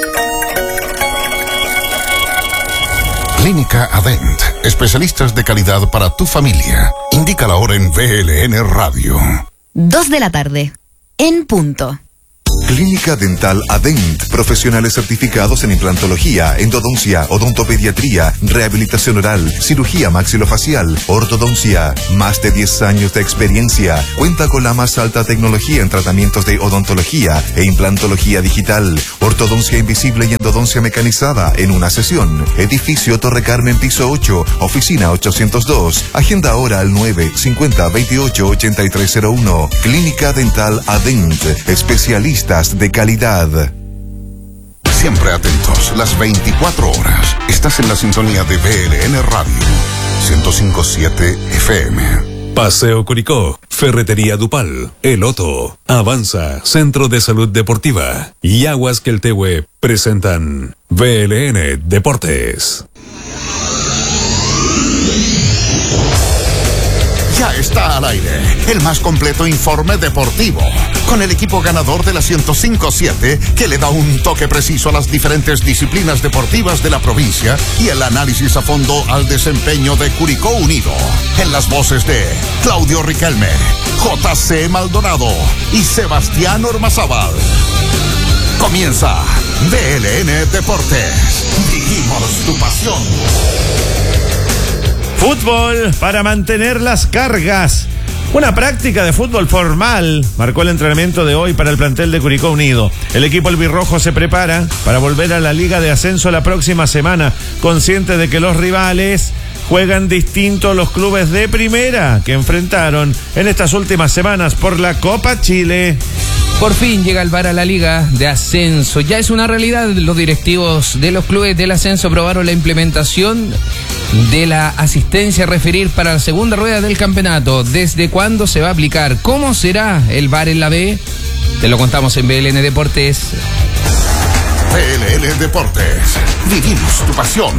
Clínica Adent, especialistas de calidad para tu familia. Indica la hora en VLN Radio. 2 de la tarde, en punto. Clínica Dental Adent, profesionales certificados en implantología, endodoncia, odontopediatría, rehabilitación oral, cirugía maxilofacial, ortodoncia. Más de 10 años de experiencia. Cuenta con la más alta tecnología en tratamientos de odontología e implantología digital, ortodoncia invisible y endodoncia mecanizada en una sesión. Edificio Torre Carmen, piso 8, oficina 802. Agenda ahora al 950-28-8301. Clínica Dental Adent, especialistas de calidad. Siempre atentos, las 24 horas. Estás en la sintonía de VLN Radio 105.7 FM. Paseo Curicó, Ferretería Dupal, El Otto, Avanza, Centro de Salud Deportiva y Aguas Queltehue presentan VLN Deportes. Ya está al aire el más completo informe deportivo, con el equipo ganador de la 105.7 que le da un toque preciso a las diferentes disciplinas deportivas de la provincia y el análisis a fondo al desempeño de Curicó Unido. En las voces de Claudio Riquelme, JC Maldonado y Sebastián Ormazábal. Comienza VLN Deportes. Vivimos tu pasión. Fútbol para mantener las cargas. Una práctica de fútbol formal marcó el entrenamiento de hoy para el plantel de Curicó Unido. El equipo albirrojo se prepara para volver a la Liga de Ascenso la próxima semana, consciente de que los rivales juegan distinto a los clubes de primera que enfrentaron en estas últimas semanas por la Copa Chile. Por fin llega el VAR a la Liga de Ascenso. Ya es una realidad. Los directivos de los clubes del ascenso aprobaron la implementación de la asistencia a referir para la segunda rueda del campeonato. ¿Desde cuándo se va a aplicar? ¿Cómo será el VAR en la B? Te lo contamos en BLN Deportes. BLN Deportes. Vivimos tu pasión.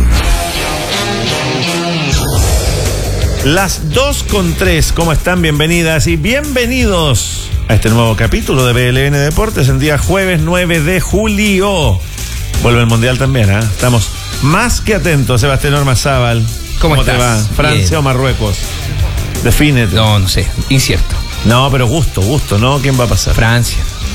Las 2:03, ¿cómo están? Bienvenidas y bienvenidos a este nuevo capítulo de BLN Deportes en día jueves 9 de julio. Vuelve el Mundial también, ¿eh? Estamos más que atentos. Sebastián Ormazábal, ¿cómo te va? ¿Francia Bien. o Marruecos? Defínete. No sé, incierto. No, pero gusto, ¿no? ¿Quién va a pasar? Francia.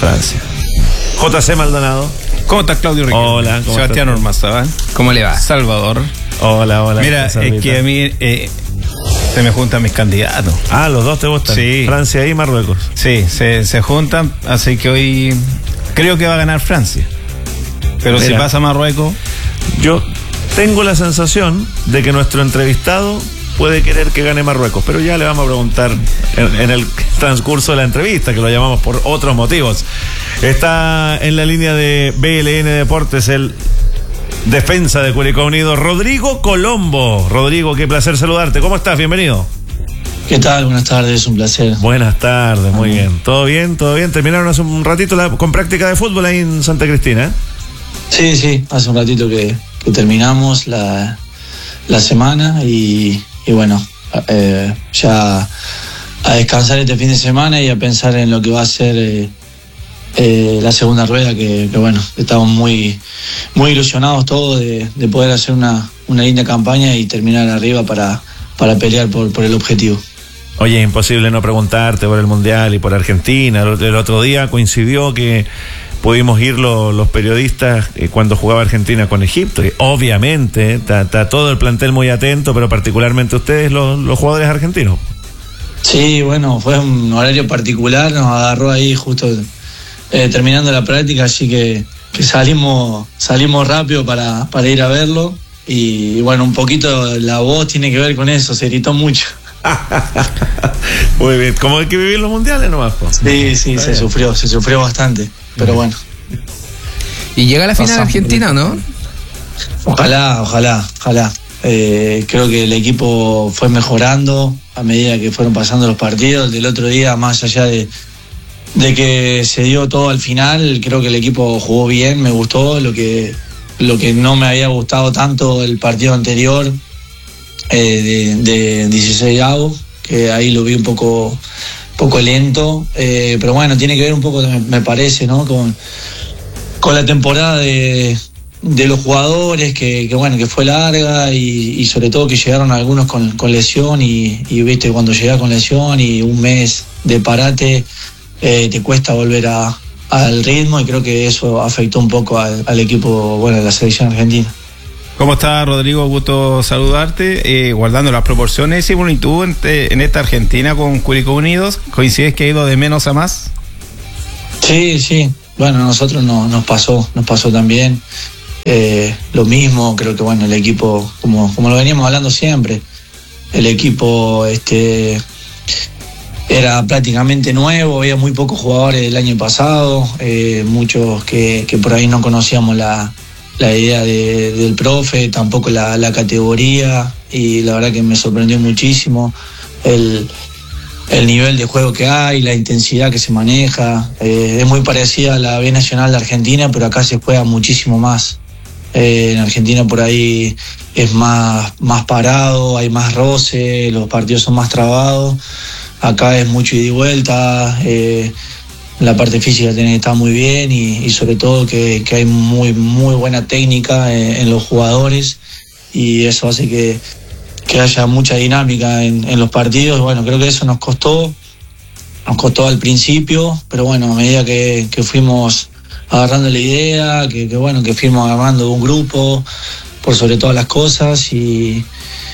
JC Maldonado. ¿Cómo estás, Claudio Riquelme? Hola, ¿cómo Sebastián estás? Ormazábal. ¿Cómo le va? Salvador. Hola. Mira, es que a mí se me juntan mis candidatos. Ah, los dos te gustan. Sí. Francia y Marruecos. Sí, se juntan, así que hoy creo que va a ganar Francia. Pero Mira, si pasa Marruecos... Yo tengo la sensación de que nuestro entrevistado puede querer que gane Marruecos, pero ya le vamos a preguntar en el transcurso de la entrevista, que lo llamamos por otros motivos. Está en la línea de BLN Deportes el defensa de Curicó Unido, Rodrigo Colombo. Rodrigo, qué placer saludarte. ¿Cómo estás? Bienvenido. ¿Qué tal? Buenas tardes, un placer. Buenas tardes, muy bien. ¿Todo bien? Terminaron hace un ratito con práctica de fútbol ahí en Santa Cristina, ¿eh? Sí, hace un ratito que terminamos la semana y bueno, ya a descansar este fin de semana y a pensar en lo que va a ser la segunda rueda, que bueno, estamos muy ilusionados todos de poder hacer una linda campaña y terminar arriba para pelear por el objetivo. Oye, imposible no preguntarte por el Mundial y por Argentina. El otro día coincidió que pudimos ir los periodistas cuando jugaba Argentina con Egipto. Y obviamente está todo el plantel muy atento, pero particularmente ustedes, los jugadores argentinos. Sí, bueno, fue un horario particular, nos agarró ahí justo terminando la práctica, así que salimos rápido para ir a verlo. Y bueno, un poquito la voz tiene que ver con eso, se gritó mucho. Muy bien, como hay que vivir los mundiales nomás. Sí, se sufrió bastante, pero bueno. Y llega la final Argentina, ¿no? Ojalá. Creo que el equipo fue mejorando a medida que fueron pasando los partidos. Del otro día, más allá de que se dio todo al final, creo que el equipo jugó bien, me gustó. Lo que no me había gustado tanto el partido anterior, de 16 avos, que ahí lo vi un poco poco lento, pero bueno, tiene que ver un poco, me parece, ¿no? Con la temporada de los jugadores, que bueno, que fue larga y sobre todo que llegaron algunos con lesión y viste, cuando llegás con lesión y un mes de parate, te cuesta volver al ritmo, y creo que eso afectó un poco al equipo, bueno, de la selección argentina. ¿Cómo estás, Rodrigo? Gusto saludarte. Guardando las proporciones, y bueno, ¿y tú en esta Argentina con Curicó Unidos, coincides que ha ido de menos a más? Sí. Bueno, a nosotros nos pasó también lo mismo. Creo que bueno, el equipo, como lo veníamos hablando siempre, el equipo era prácticamente nuevo, había muy pocos jugadores el año pasado, muchos que por ahí no conocíamos la idea del profe, tampoco la categoría, y la verdad que me sorprendió muchísimo el nivel de juego que hay, la intensidad que se maneja. Es muy parecida a la B Nacional de Argentina, pero acá se juega muchísimo más. En Argentina por ahí es más parado, hay más roce, los partidos son más trabados. Acá es mucho ida y vuelta, la parte física tiene que estar muy bien, y sobre todo que hay muy buena técnica en los jugadores, y eso hace que haya mucha dinámica en los partidos. Bueno, creo que eso nos costó al principio, pero bueno, a medida que fuimos agarrando la idea, que fuimos agarrando un grupo por sobre todas las cosas, y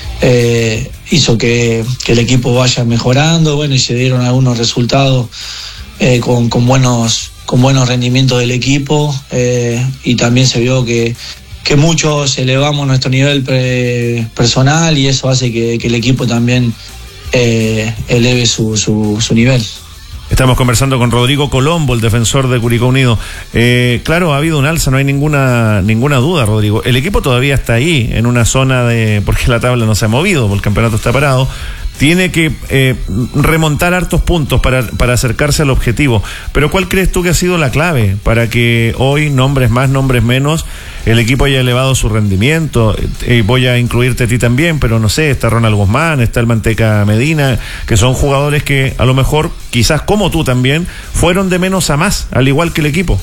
hizo que el equipo vaya mejorando, bueno, y se dieron algunos resultados con buenos rendimientos del equipo, y también se vio que muchos elevamos nuestro nivel personal, y eso hace que el equipo también eleve su nivel. Estamos conversando con Rodrigo Colombo, el defensor de Curicó Unido. Claro, ha habido un alza, no hay ninguna duda, Rodrigo. El equipo todavía está ahí, en una zona porque la tabla no se ha movido, porque el campeonato está parado. Tiene que remontar hartos puntos para acercarse al objetivo. Pero ¿cuál crees tú que ha sido la clave para que hoy, nombres más, nombres menos, el equipo haya elevado su rendimiento? Voy a incluirte a ti también, pero no sé, está Ronald Guzmán, está el Manteca Medina, que son jugadores que a lo mejor, quizás como tú también, fueron de menos a más, al igual que el equipo.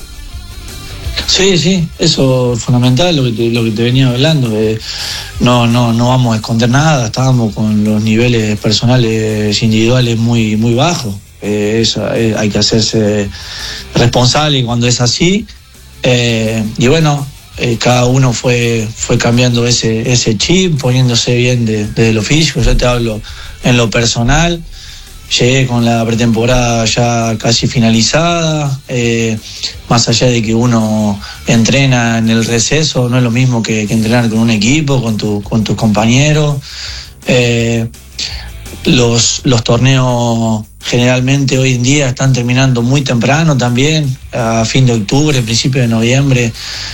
Sí, eso es fundamental, lo que te venía hablando. No vamos a esconder nada, estábamos con los niveles personales individuales muy bajos. Hay que hacerse responsable cuando es así. Y bueno, cada uno fue cambiando ese chip, poniéndose bien desde lo físico. Yo te hablo en lo personal. Llegué con la pretemporada ya casi finalizada, más allá de que uno entrena en el receso, no es lo mismo que entrenar con un equipo, con tus compañeros. Los torneos generalmente hoy en día están terminando muy temprano también, a fin de octubre, principio de noviembre.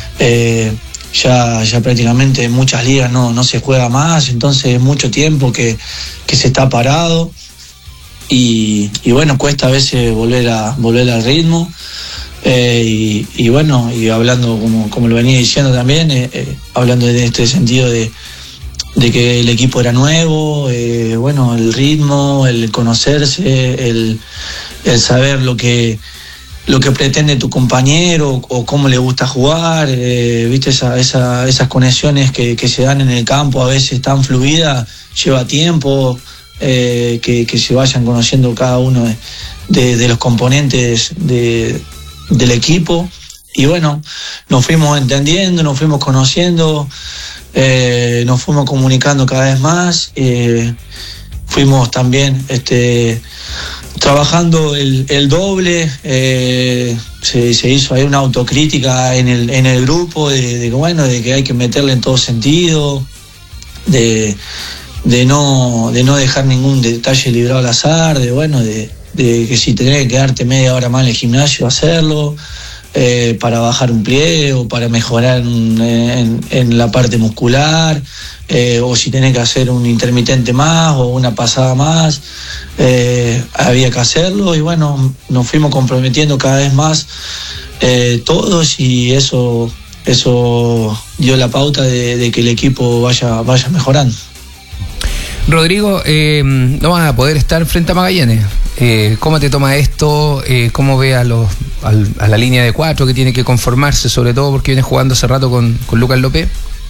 Ya prácticamente en muchas ligas no se juega más, entonces es mucho tiempo que se está parado. Y bueno, cuesta a veces volver al ritmo, y bueno, y hablando como lo venía diciendo también, hablando en este sentido de que el equipo era nuevo, bueno, el ritmo, el conocerse, el saber lo que pretende tu compañero o cómo le gusta jugar, viste, esas conexiones que se dan en el campo a veces tan fluidas, lleva tiempo. Que se vayan conociendo cada uno de los componentes del equipo, y bueno, nos fuimos entendiendo, nos fuimos conociendo, nos fuimos comunicando cada vez más, fuimos también trabajando el doble, se hizo ahí una autocrítica en el grupo de que hay que meterle en todo sentido, de no dejar ningún detalle librado al azar, de que si tenés que quedarte media hora más en el gimnasio, hacerlo, para bajar un pliegue o para mejorar en la parte muscular, o si tenés que hacer un intermitente más o una pasada más, había que hacerlo, y bueno, nos fuimos comprometiendo cada vez más todos, y eso dio la pauta de que el equipo vaya mejorando. Rodrigo, no van a poder estar frente a Magallanes. ¿Cómo te toma esto? ¿Cómo ve a la línea de 4 que tiene que conformarse, sobre todo porque viene jugando hace rato con Lucas López?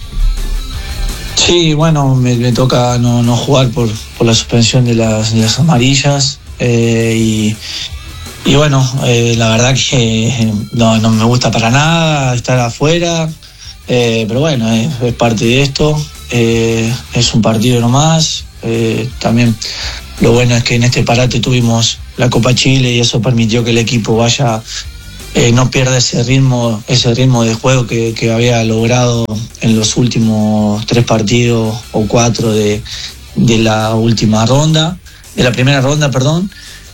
Sí, bueno, me toca no jugar por la suspensión de las amarillas. Y bueno, la verdad que no me gusta para nada estar afuera. Pero bueno, es parte de esto. Es un partido nomás. También lo bueno es que en este parate tuvimos la Copa Chile y eso permitió que el equipo vaya, no pierda ese ritmo de juego que había logrado en los últimos 3 partidos o 4 de la última ronda, de la primera ronda, perdón.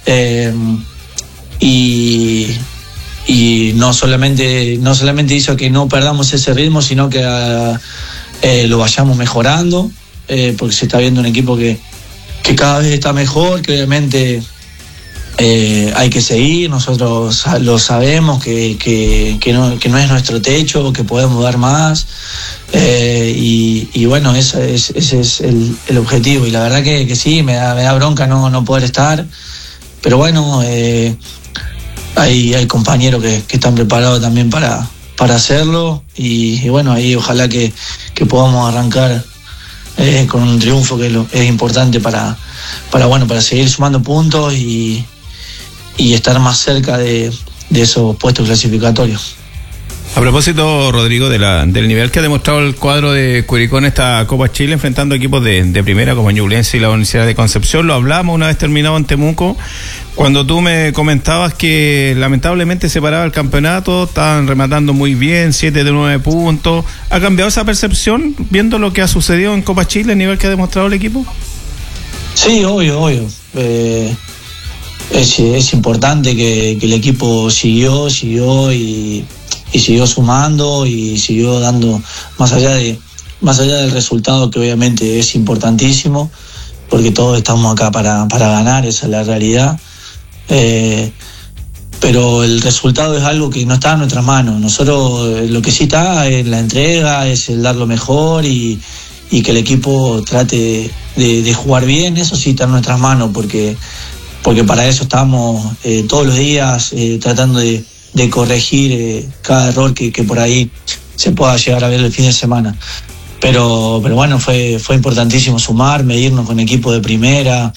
Y no solamente hizo que no perdamos ese ritmo, sino que lo vayamos mejorando, porque se está viendo un equipo que cada vez está mejor, que obviamente hay que seguir. Nosotros lo sabemos que no es nuestro techo, que podemos dar más, y bueno, ese es el objetivo. Y la verdad que sí, me da bronca no poder estar, pero bueno, hay compañeros que están preparados también para hacerlo, y bueno, ahí ojalá que podamos arrancar con un triunfo, que es importante para seguir sumando puntos y estar más cerca de esos puestos clasificatorios. A propósito, Rodrigo, del nivel que ha demostrado el cuadro de Curicó en esta Copa Chile, enfrentando equipos de primera como Ñublense y la Universidad de Concepción, lo hablamos una vez terminado en Temuco, cuando tú me comentabas que lamentablemente se paraba el campeonato, estaban rematando muy bien, 7 de 9 puntos. ¿Ha cambiado esa percepción viendo lo que ha sucedido en Copa Chile, el nivel que ha demostrado el equipo? Sí, obvio. Es importante que el equipo siguió y siguió sumando y siguió dando, más allá del resultado, que obviamente es importantísimo, porque todos estamos acá para ganar, esa es la realidad. Pero el resultado es algo que no está en nuestras manos. Nosotros lo que sí está es la entrega, es el dar lo mejor y que el equipo trate de jugar bien. Eso sí está en nuestras manos, porque para eso estamos todos los días tratando de corregir cada error que por ahí se pueda llegar a ver el fin de semana. Pero bueno, fue importantísimo sumar, medirnos con equipo de primera.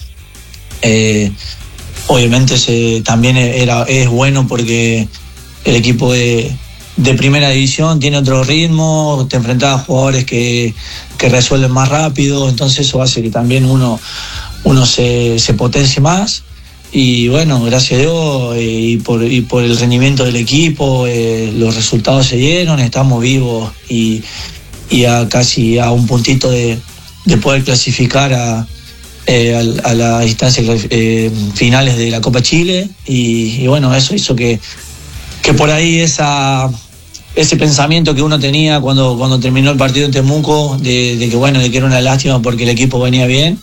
Obviamente también es bueno porque el equipo de primera división tiene otro ritmo, te enfrentas a jugadores que resuelven más rápido, entonces eso hace que también uno se potencie más. Y bueno, gracias a Dios y por el rendimiento del equipo, los resultados se dieron, estamos vivos y casi a un puntito de poder clasificar a las instancias finales de la Copa Chile. Y bueno, eso hizo que por ahí ese pensamiento que uno tenía cuando terminó el partido en Temuco, de que era una lástima porque el equipo venía bien,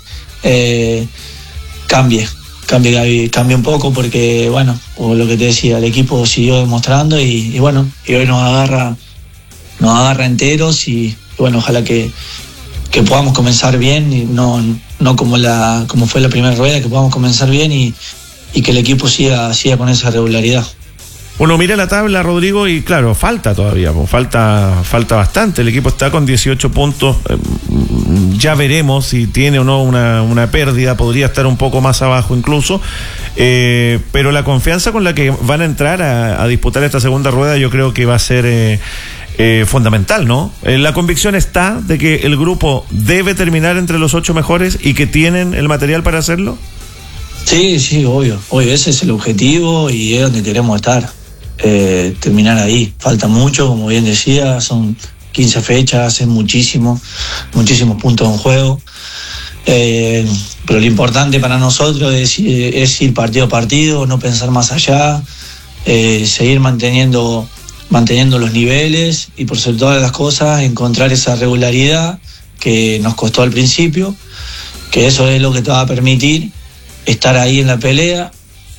cambie un poco, porque bueno, como lo que te decía, el equipo siguió demostrando y bueno, y hoy nos agarra enteros y bueno, ojalá que podamos comenzar bien y no como fue la primera rueda, que podamos comenzar bien y que el equipo siga con esa regularidad. Uno mira la tabla, Rodrigo, y claro, falta todavía, falta bastante. El equipo está con 18 puntos. Ya veremos si tiene o no una pérdida, podría estar un poco más abajo incluso. Pero la confianza con la que van a entrar a disputar esta segunda rueda, yo creo que va a ser fundamental, ¿no? La convicción está de que el grupo debe terminar entre los 8 mejores y que tienen el material para hacerlo. Sí, obvio, ese es el objetivo y es donde queremos estar. Terminar ahí, falta mucho, como bien decía, son 15 fechas, es muchísimos puntos en juego, pero lo importante para nosotros es ir partido a partido, no pensar más allá, seguir manteniendo los niveles y por sobre todas las cosas encontrar esa regularidad que nos costó al principio, que eso es lo que te va a permitir estar ahí en la pelea,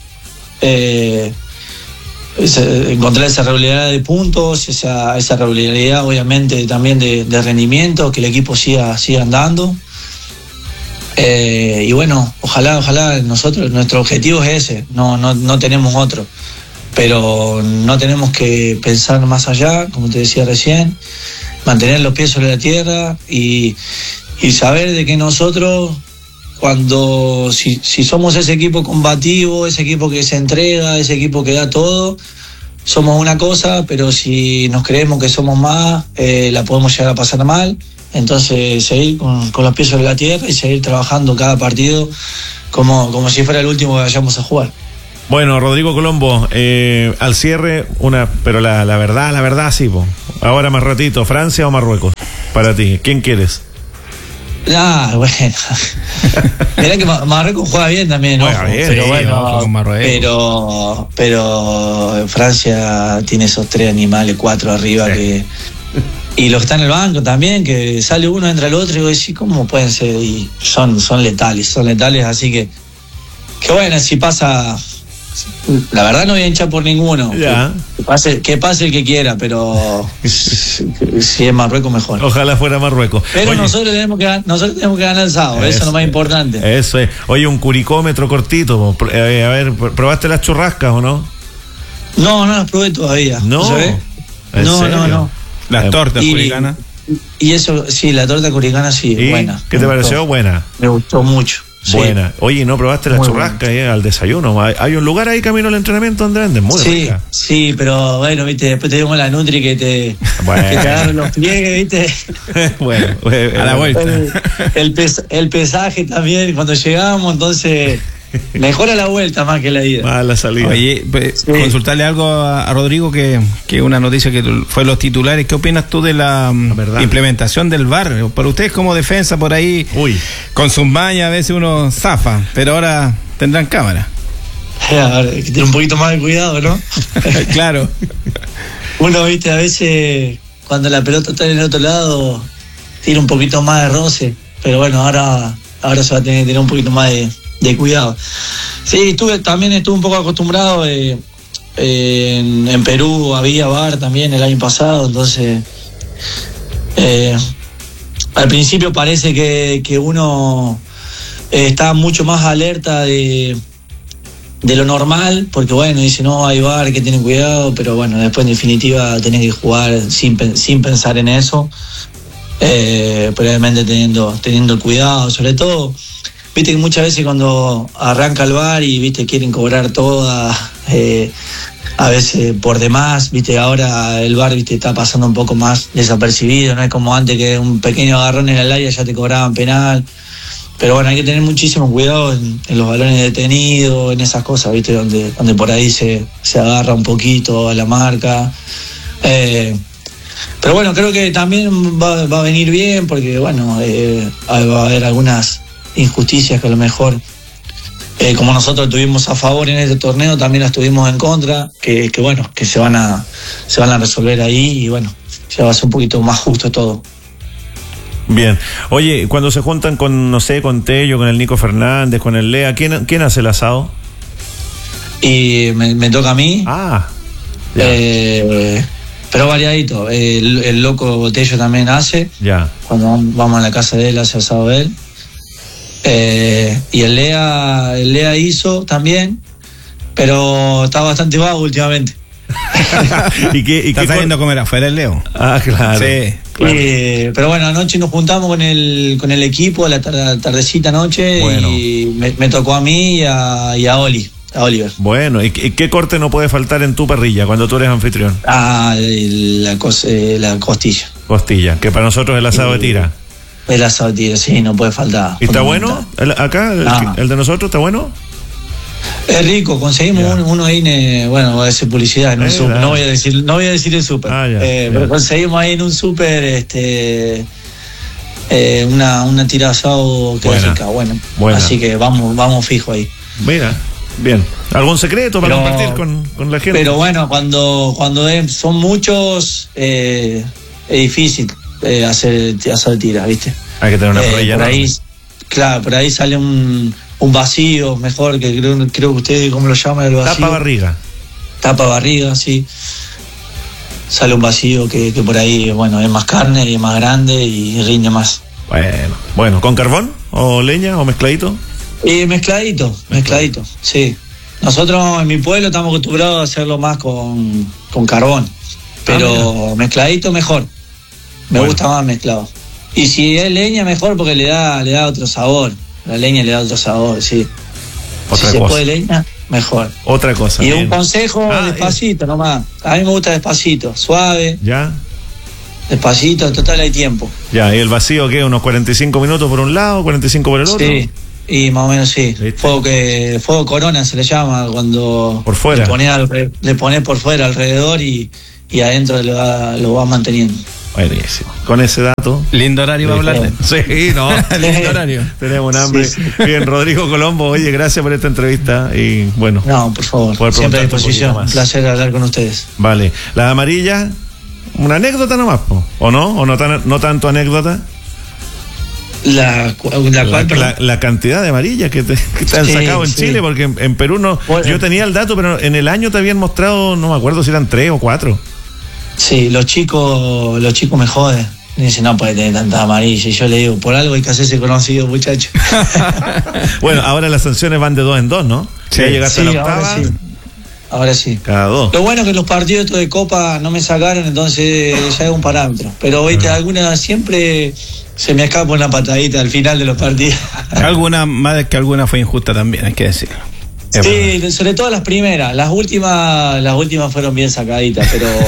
encontrar esa regularidad de puntos, esa regularidad obviamente también de rendimiento, que el equipo siga andando. Y bueno, ojalá nuestro objetivo es ese, no tenemos otro. Pero no tenemos que pensar más allá, como te decía recién, mantener los pies sobre la tierra y saber de que nosotros, si somos ese equipo combativo, ese equipo que se entrega, ese equipo que da todo, somos una cosa, pero si nos creemos que somos más, la podemos llegar a pasar mal. Entonces seguir con los pies sobre la tierra y seguir trabajando cada partido como si fuera el último que vayamos a jugar. Bueno, Rodrigo Colombo, al cierre, pero la verdad sí, po. Ahora más ratito, ¿Francia o Marruecos? Para ti, ¿quién quieres? Bueno. Mirá que Marruecos juega bien también, ¿no? Pero bueno, pero Francia tiene esos 3 animales, 4 arriba y los que están en el banco también, que sale uno, entra el otro, y vos decís, ¿cómo pueden ser? Y son letales, así que bueno, si pasa. La verdad no voy a hinchar por ninguno. Ya. Que pase el que quiera, pero si es Marruecos mejor. Ojalá fuera Marruecos. Pero nosotros tenemos que ganar el sábado, eso es lo más importante. Eso es. Oye, un curicómetro cortito. A ver, ¿probaste las churrascas o no? No las probé todavía. No. ¿Sabes? No. Las tortas curicanas. Y eso, sí, la torta curicana sí, buena. ¿Qué te pareció? Buena. Me gustó mucho. Buena. Sí. Oye, ¿no probaste la churrasca al desayuno? Hay un lugar ahí camino al entrenamiento donde venden muy rica. Sí, pero bueno, viste, después te dimos la Nutri que te agarran los pliegues, viste. Bueno, a la vuelta. El pesaje también, cuando llegamos, entonces mejor a la vuelta más que la ida. Más la salida. Oye, consultarle algo a Rodrigo, que una noticia que fue los titulares. ¿Qué opinas tú de la implementación del VAR? Para ustedes como defensa por ahí, con sus mañas a veces uno zafa, pero ahora tendrán cámara. Hay que tener un poquito más de cuidado, ¿no? Claro. Uno, viste, a veces cuando la pelota está en el otro lado tiene un poquito más de roce, pero bueno, ahora se va a tener un poquito más de cuidado. Sí, estuve un poco acostumbrado. En Perú había VAR también el año pasado, entonces al principio parece que uno está mucho más alerta de lo normal, porque bueno, dice no, hay VAR, que tienen cuidado, pero bueno, después en definitiva tenés que jugar sin pensar en eso, probablemente teniendo el cuidado, sobre todo. Viste que muchas veces cuando arranca el VAR y viste quieren cobrar todas, a veces por demás, viste, ahora el VAR viste está pasando un poco más desapercibido, no es como antes que un pequeño agarrón en el área ya te cobraban penal. Pero bueno, hay que tener muchísimo cuidado en los balones detenidos, en esas cosas, viste, donde por ahí se agarra un poquito a la marca. Pero bueno, creo que también va a venir bien, porque bueno, va a haber algunas injusticias que a lo mejor, como nosotros tuvimos a favor en este torneo, también las tuvimos en contra, que bueno, que se van a resolver ahí, y bueno, ya va a ser un poquito más justo todo. Bien. Oye, cuando se juntan con, no sé, con Tello, con el Nico Fernández, con el Lea, ¿quién hace el asado? Y me toca a mí. Pero variadito. El loco Tello también hace. Ya. Cuando vamos a la casa de él, hace asado de él. Y el Lea hizo también, pero está bastante vago últimamente. ¿Está saliendo a comer afuera el Leo? Ah, claro. Sí. Claro. Pero bueno, anoche nos juntamos con el equipo a la tardecita anoche, bueno. Y me tocó a mí y a Oliver. Bueno, ¿y qué corte no puede faltar en tu parrilla cuando tú eres anfitrión? La costilla. Costilla, que para nosotros es el asado de tira. El asado de tira, sí, no puede faltar. ¿Y está bueno? ¿El de nosotros está bueno? Es rico, conseguimos uno ahí, bueno, voy a decir publicidad en un súper, no voy a decir el súper, pero conseguimos ahí en un súper una tira de asado que es rica, bueno. Así que vamos fijo ahí. Mira, bien. ¿Algún secreto para compartir con la gente? Pero bueno, cuando son muchos, es difícil hacer asado de tira, ¿viste? Hay que tener una parrilla. Por ahí sale un vacío, mejor, que creo que ustedes, ¿cómo lo llaman el vacío? Tapa barriga, sí. Sale un vacío que por ahí, bueno, es más carne y es más grande y rinde más. Bueno, ¿con carbón o leña o mezcladito? Mezcladito, sí. Nosotros en mi pueblo estamos acostumbrados a hacerlo más con carbón, pero mezcladito mejor. Me gusta más mezclado. Y si es leña mejor porque le da otro sabor. La leña le da otro sabor, sí. Otra si cosa. se puede leña, mejor. Otra cosa. Y bien. un consejo, despacito nomás. A mí me gusta despacito, suave. Ya. Despacito, total hay tiempo. Ya, ¿y el vacío qué? ¿Unos 45 minutos por un lado, 45 por el otro? Sí, y más o menos sí. Fuego corona se le llama cuando por fuera. Le pones por fuera alrededor y adentro lo vas manteniendo. Buenísimo. Con ese dato. Lindo horario para hablar de. Sí, no. Lindo horario. Tenemos un hambre. Sí. Bien, Rodrigo Colombo, oye, gracias por esta entrevista y bueno. No, por favor. Siempre a disposición. Un placer hablar con ustedes. Vale. Las amarillas, una anécdota nomás, po. ¿O no? ¿O no tanto anécdota? La cantidad de amarillas que te han sacado en Chile, porque en Perú no. Bueno, yo tenía el dato, pero en el año te habían mostrado, no me acuerdo si eran 3 o 4. Sí, los chicos me joden. Me dicen, no puede tener tantas amarillas. Y yo le digo, por algo hay que hacerse conocido, muchacho. Bueno, ahora las sanciones van de 2 en 2, ¿no? Sí, ya llegaste a la octava. Ahora sí. Cada 2. Lo bueno es que los partidos estos de Copa no me sacaron, entonces ya es un parámetro. Pero viste, alguna siempre se me escapa una patadita al final de los partidos. Alguna, más que alguna fue injusta también, hay que decirlo. Sí, sobre todo las primeras. Las últimas fueron bien sacaditas,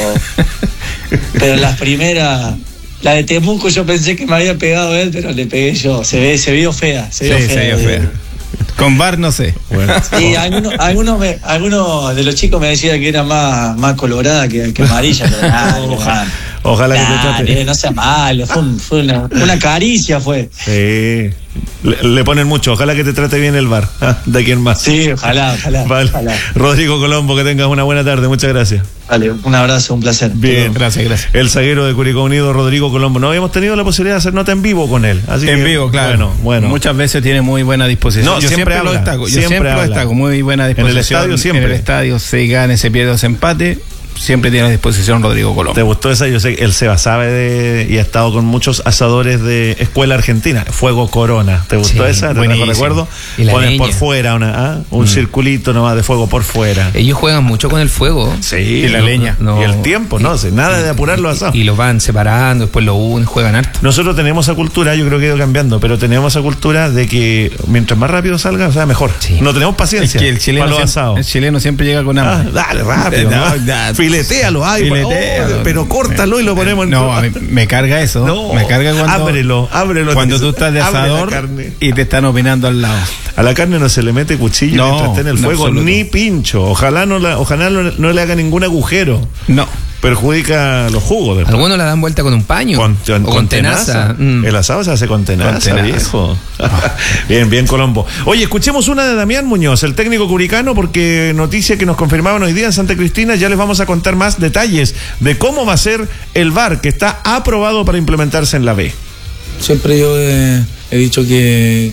pero las primeras, la de Temuco yo pensé que me había pegado él, pero le pegué yo. Se vio fea. Se vio fea. Con VAR no sé. Bueno. Sí, algunos de los chicos me decían que era más colorada que amarilla, pero nada. Ojalá que te trate. No sea malo, fue una caricia fue. Sí. Le ponen mucho, ojalá que te trate bien el VAR. ¿De quién más? Sí, ojalá. Vale. Ojalá. Rodrigo Colombo, que tengas una buena tarde, muchas gracias. Vale, un abrazo, un placer. Bien, gracias. El zaguero de Curicó Unido, Rodrigo Colombo. No habíamos tenido la posibilidad de hacer nota en vivo con él. Así en vivo, claro. Bueno. Muchas veces tiene muy buena disposición. No, yo siempre lo destaco. Yo siempre lo destaco, muy buena disposición. En el estadio siempre. En el estadio se gane, se pierde o se empate. Siempre tiene a disposición Rodrigo Colombo. ¿Te gustó esa? Yo sé que el Seba sabe y ha estado con muchos asadores de escuela argentina. Fuego Corona. ¿Te gustó esa? ¿Te recuerdo? Ponen por fuera un circulito nomás de fuego por fuera. Ellos juegan mucho con el fuego. Sí. Y la leña. Y el tiempo, ¿no? Nada de apurar los asados. Y lo van separando, después lo unen, juegan harto. Nosotros tenemos esa cultura, yo creo que ha ido cambiando, pero tenemos esa cultura de que mientras más rápido salga, o sea, mejor. Sí. No tenemos paciencia. Es que el chileno siempre llega con hambre. Dale, rápido. Filetéalo, pero córtalo y lo ponemos en. No, a mí me carga eso. No, me carga cuando. Ábrelo. Cuando tú estás de asador y te están opinando al lado. A la carne no se le mete cuchillo mientras esté en el fuego, ni pincho. Ojalá no le haga ningún agujero. No. Perjudica los jugos. Después. Algunos la dan vuelta con un paño. Con tenaza. El asado se hace con tenaza, viejo. Bien, Colombo. Oye, escuchemos una de Damián Muñoz, el técnico curicano, porque noticia que nos confirmaban hoy día en Santa Cristina. Ya les vamos a contar más detalles de cómo va a ser el VAR, que está aprobado para implementarse en la B. Siempre yo he dicho que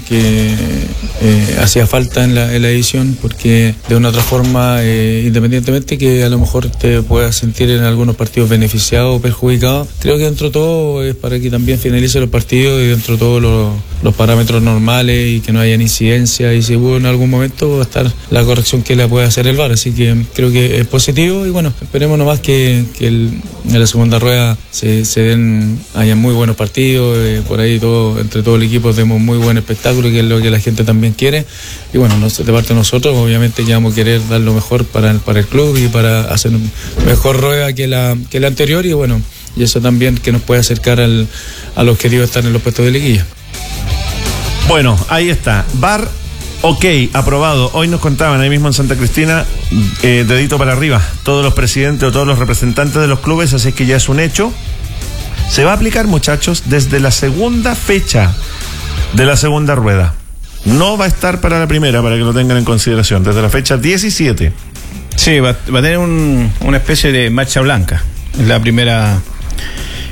hacía falta en la edición, porque de una u otra forma, independientemente que a lo mejor te puedas sentir en algunos partidos beneficiado o perjudicado, creo que dentro de todo es para que también finalice los partidos y dentro de todos los parámetros normales y que no haya incidencia, y si hubo en algún momento va a estar la corrección que la puede hacer el VAR, así que creo que es positivo y bueno, esperemos nomás que en la segunda rueda haya muy buenos partidos, por ahí entre todo el equipo demos muy buen espectáculo, que es lo que la gente también quiere, y bueno, de parte de nosotros obviamente ya vamos a querer dar lo mejor para el club y para hacer mejor rueda que la anterior, y bueno, y eso también que nos puede acercar al objetivo de estar en los puestos de liguilla. Bueno, ahí está, VAR ok, aprobado. Hoy nos contaban ahí mismo en Santa Cristina, dedito para arriba, todos los presidentes o todos los representantes de los clubes, así que ya es un hecho. Se va a aplicar, muchachos, desde la segunda fecha de la segunda rueda. No va a estar para la primera, para que lo tengan en consideración, desde la fecha 17. Sí, va a tener una especie de marcha blanca. Es la primera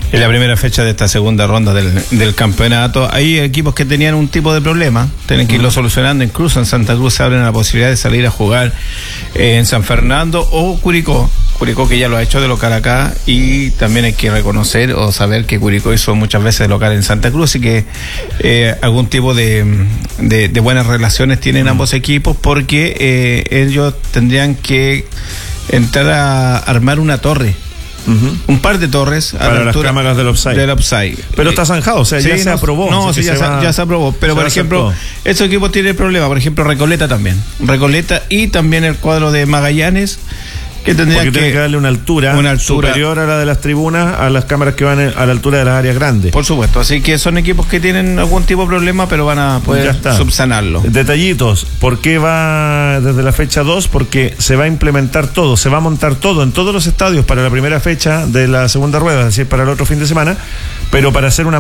En la primera fecha de esta segunda ronda del campeonato, hay equipos que tenían un tipo de problema, tienen que irlo solucionando. Incluso en Santa Cruz se abren la posibilidad de salir a jugar en San Fernando o Curicó, que ya lo ha hecho de local acá, y también hay que reconocer o saber que Curicó hizo muchas veces de local en Santa Cruz, y que algún tipo de buenas relaciones tienen ambos equipos, porque ellos tendrían que entrar a armar una torre. Un par de torres para las cámaras del offside. Pero está zanjado, o sea, ya se aprobó. No, sí, ya se aprobó. Pero, por ejemplo, estos equipos tienen problema. Por ejemplo, Recoleta también. Recoleta y también el cuadro de Magallanes, que tendrían tiene que darle una altura superior a la de las tribunas, a las cámaras que van a la altura de las áreas grandes. Por supuesto, así que son equipos que tienen algún tipo de problema, pero van a poder subsanarlo. Detallitos, ¿por qué va desde la fecha 2? Porque se va a implementar todo, se va a montar todo en todos los estadios para la primera fecha de la segunda rueda, es decir, para el otro fin de semana, pero para hacer una